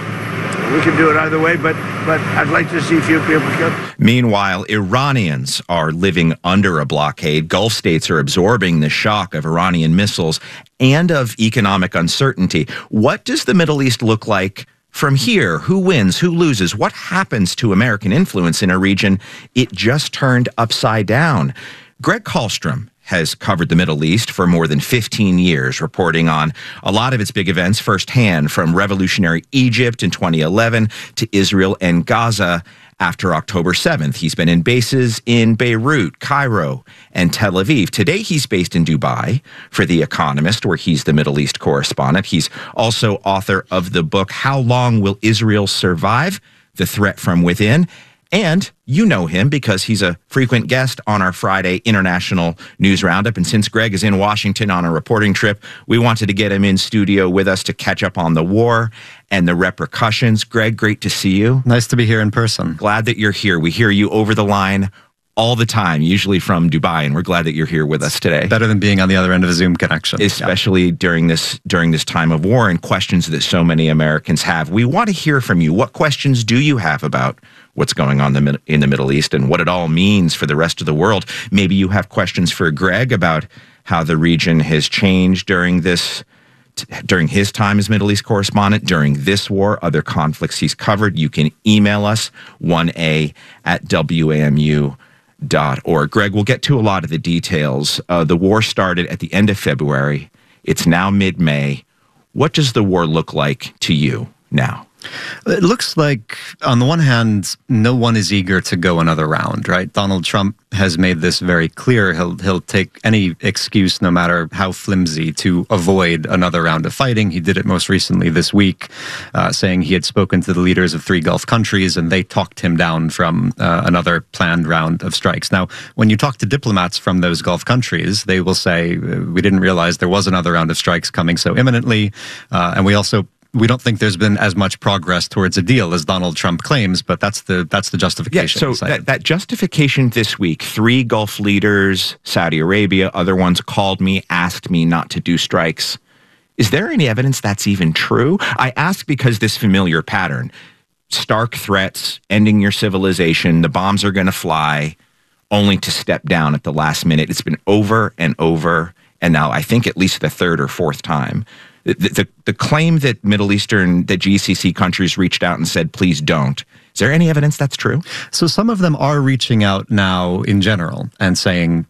[SPEAKER 4] We can do it either way, but but I'd like to see few people killed.
[SPEAKER 15] Meanwhile, Iranians are living under a blockade. Gulf states are absorbing the shock of Iranian missiles and of economic uncertainty. What does the Middle East look like from here? Who wins? Who loses? What happens to American influence in a region it just turned upside down? Greg Kallstrom has covered the Middle East for more than fifteen years, reporting on a lot of its big events firsthand, from revolutionary Egypt in twenty eleven to Israel and Gaza after October seventh. He's been in bases in Beirut, Cairo, and Tel Aviv. Today, he's based in Dubai for The Economist, where he's the Middle East correspondent. He's also author of the book, How Long Will Israel Survive? The Threat from Within. And you know him because he's a frequent guest on our Friday International News Roundup. And since Greg is in Washington on a reporting trip, we wanted to get him in studio with us to catch up on the war and the repercussions. Greg, great to see you.
[SPEAKER 6] Nice to be here in person.
[SPEAKER 15] Glad that you're here. We hear you over the line all the time, usually from Dubai, and we're glad that you're here with us today.
[SPEAKER 6] Better than being on the other end of a Zoom connection.
[SPEAKER 15] Especially yeah. during this during this time of war and questions that so many Americans have. We want to hear from you. What questions do you have about what's going on in the Middle East and what it all means for the rest of the world? Maybe you have questions for Greg about how the region has changed during this during his time as Middle East correspondent, during this war, other conflicts he's covered. You can email us, one A at W A M U dot org. Greg, we'll get to a lot of the details. Uh, the war started at the end of February. It's now mid-May. What does the war look like to you now?
[SPEAKER 6] It looks like, on the one hand, no one is eager to go another round, right? Donald Trump has made this very clear. He'll he'll take any excuse, no matter how flimsy, to avoid another round of fighting. He did it most recently this week, uh, saying he had spoken to the leaders of three Gulf countries, and they talked him down from uh, another planned round of strikes. Now, when you talk to diplomats from those Gulf countries, they will say, we didn't realize there was another round of strikes coming so imminently, uh, and we also We don't think there's been as much progress towards a deal as Donald Trump claims, but that's the that's the justification.
[SPEAKER 15] Yeah, so that, that justification this week, three Gulf leaders, Saudi Arabia, other ones called me, asked me not to do strikes. Is there any evidence that's even true? I ask because this familiar pattern, stark threats, ending your civilization, the bombs are going to fly, only to step down at the last minute. It's been over and over, and now I think at least the third or fourth time. The, the, the claim that Middle Eastern, the G C C countries reached out and said, please don't. Is there any evidence that's true?
[SPEAKER 6] So some of them are reaching out now in general and saying,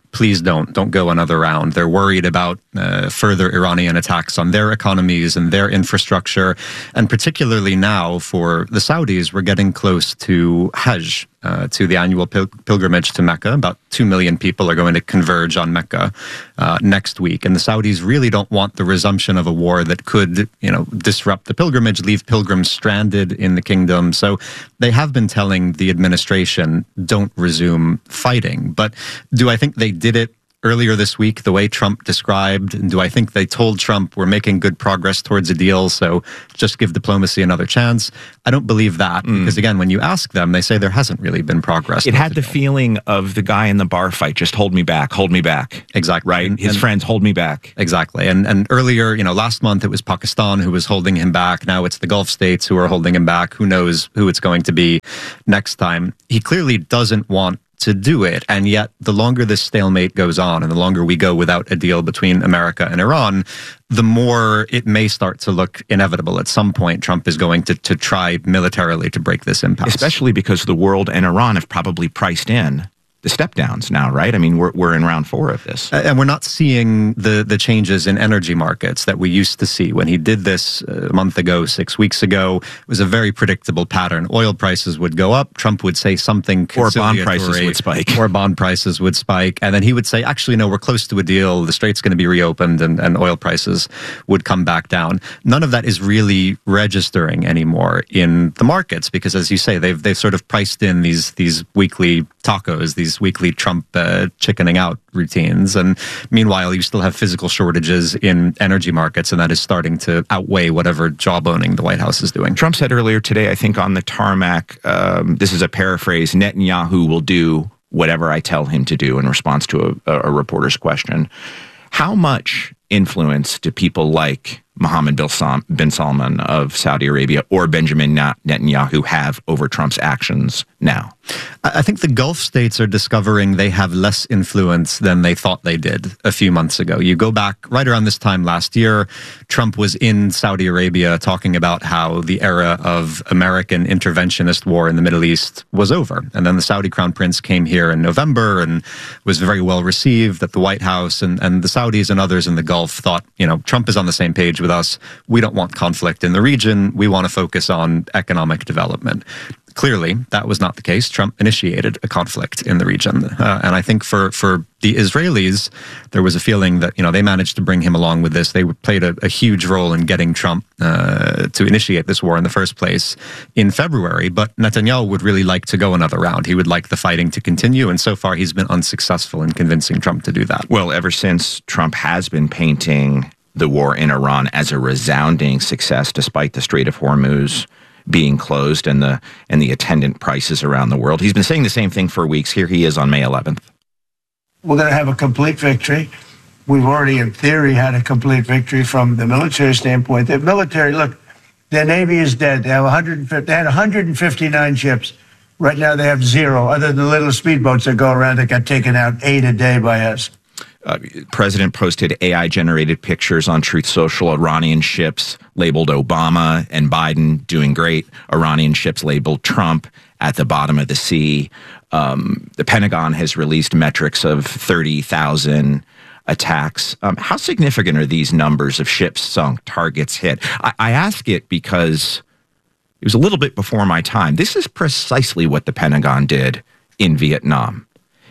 [SPEAKER 6] please don't, don't go another round. They're worried about uh, further Iranian attacks on their economies and their infrastructure. And particularly now for the Saudis, we're getting close to Hajj, uh, to the annual pil- pilgrimage to Mecca. About two million people are going to converge on Mecca uh, next week. And the Saudis really don't want the resumption of a war that could, you know, disrupt the pilgrimage, leave pilgrims stranded in the kingdom. So they have been telling the administration, don't resume fighting. But do I think they did it earlier this week the way Trump described? And do I think they told Trump we're making good progress towards a deal, so just give diplomacy another chance? I don't believe that, mm. because again, when you ask them, they say there hasn't really been progress.
[SPEAKER 15] It had the feeling of the guy in the bar fight, just hold me back, hold me back.
[SPEAKER 6] Exactly.
[SPEAKER 15] Right?
[SPEAKER 6] And,
[SPEAKER 15] His
[SPEAKER 6] and,
[SPEAKER 15] friends, hold me back.
[SPEAKER 6] Exactly. And and earlier, you know, last month it was Pakistan who was holding him back. Now it's the Gulf states who are holding him back. Who knows who it's going to be next time? He clearly doesn't want to do it. And yet, the longer this stalemate goes on and the longer we go without a deal between America and Iran, the more it may start to look inevitable. At some point, Trump is going to, to try militarily to break this impasse.
[SPEAKER 15] Especially because the world and Iran have probably priced in the step downs now, right? I mean, we're we're in round four of this.
[SPEAKER 6] And we're not seeing the, the changes in energy markets that we used to see. When he did this a month ago, six weeks ago, it was a very predictable pattern. Oil prices would go up, Trump would say something conciliatory.
[SPEAKER 15] Or bond prices would spike.
[SPEAKER 6] Or bond prices would spike. And then he would say, actually, no, we're close to a deal. The strait's going to be reopened and, and oil prices would come back down. None of that is really registering anymore in the markets because, as you say, they've they've sort of priced in these, these weekly tacos, these weekly Trump uh, chickening out routines. And meanwhile, you still have physical shortages in energy markets, and that is starting to outweigh whatever jawboning the White House is doing.
[SPEAKER 15] Trump said earlier today, I think on the tarmac, um, this is a paraphrase, Netanyahu will do whatever I tell him to do in response to a, a reporter's question. How much influence do people like Mohammed bin Salman of Saudi Arabia or Benjamin Netanyahu have over Trump's actions now?
[SPEAKER 6] I think the Gulf states are discovering they have less influence than they thought they did a few months ago. You go back right around this time last year, Trump was in Saudi Arabia talking about how the era of American interventionist war in the Middle East was over. And then the Saudi Crown Prince came here in November and was very well received at the White House. And, and the Saudis and others in the Gulf thought, you know, Trump is on the same page with us. We don't want conflict in the region. We want to focus on economic development. Clearly, that was not the case. Trump initiated a conflict in the region. Uh, and I think for, for the Israelis, there was a feeling that, you know, they managed to bring him along with this. They played a, a huge role in getting Trump uh, to initiate this war in the first place in February. But Netanyahu would really like to go another round. He would like the fighting to continue. And so far, he's been unsuccessful in convincing Trump to do that.
[SPEAKER 15] Well, ever since Trump has been painting the war in Iran as a resounding success, despite the Strait of Hormuz being closed and the and the attendant prices around the world. He's been saying the same thing for weeks. Here he is on May eleventh.
[SPEAKER 10] We're going to have a complete victory. We've already, in theory, had a complete victory from the military standpoint. The military, look, their Navy is dead. They have one hundred fifty, they had one hundred fifty-nine ships. Right now they have zero, other than the little speedboats that go around that got taken out eight a day by us.
[SPEAKER 15] Uh, President posted A I-generated pictures on Truth Social. Iranian ships labeled Obama and Biden doing great. Iranian ships labeled Trump at the bottom of the sea. Um, the Pentagon has released metrics of thirty thousand attacks. Um, how significant are these numbers of ships sunk, targets hit? I, I ask it because it was a little bit before my time. This is precisely what the Pentagon did in Vietnam.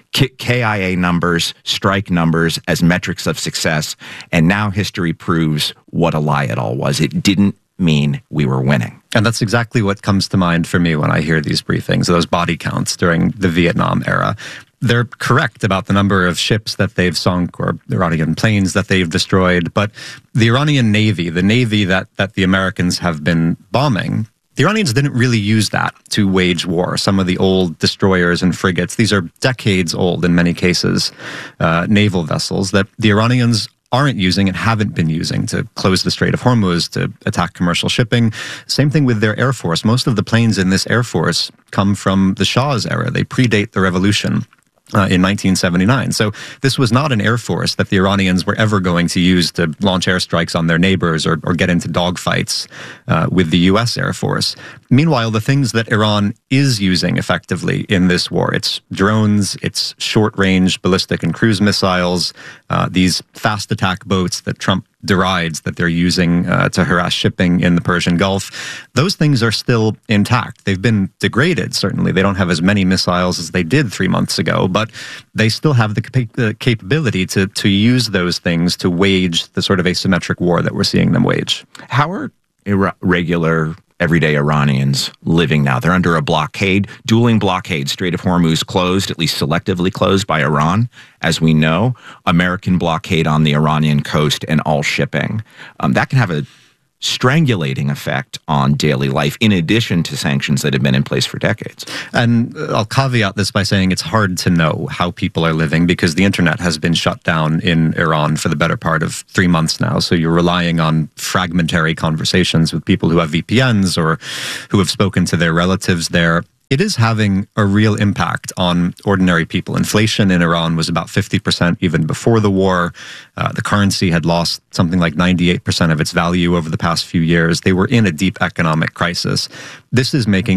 [SPEAKER 15] K I A numbers, strike numbers as metrics of success, and now history proves what a lie it all was. It didn't mean we were winning.
[SPEAKER 6] And that's exactly what comes to mind for me when I hear these briefings, those body counts during the Vietnam era. They're correct about the number of ships that they've sunk or Iranian planes that they've destroyed, but the Iranian Navy, the Navy that, that the Americans have been bombing, the Iranians didn't really use that to wage war. Some of the old destroyers and frigates, these are decades old in many cases, uh, naval vessels that the Iranians aren't using and haven't been using to close the Strait of Hormuz, to attack commercial shipping. Same thing with their Air Force. Most of the planes in this Air Force come from the Shah's era. They predate the revolution. Uh, in nineteen seventy-nine. So this was not an air force that the Iranians were ever going to use to launch airstrikes on their neighbors or, or get into dogfights uh, with the U S Air Force. Meanwhile, the things that Iran is using effectively in this war, it's drones, it's short-range ballistic and cruise missiles, uh, these fast attack boats that Trump derides that they're using uh, to harass shipping in the Persian Gulf, those things are still intact. They've been degraded, certainly. They don't have as many missiles as they did three months ago, but they still have the, cap- the capability to, to use those things to wage the sort of asymmetric war that we're seeing them wage.
[SPEAKER 15] How are ir- regular everyday Iranians living now? They're under a blockade, dueling blockade. Strait of Hormuz closed, at least selectively closed by Iran, as we know. American blockade on the Iranian coast and all shipping. Um, that can have a strangulating effect on daily life, in addition to sanctions that have been in place for decades.
[SPEAKER 6] And I'll caveat this by saying it's hard to know how people are living because the internet has been shut down in Iran for the better part of three months now. So you're relying on fragmentary conversations with people who have V P Ns or who have spoken to their relatives there. It is having a real impact on ordinary people. Inflation in Iran was about fifty percent even before the war. Uh, the currency had lost something like ninety-eight percent of its value over the past few years. They were in a deep economic crisis. This is making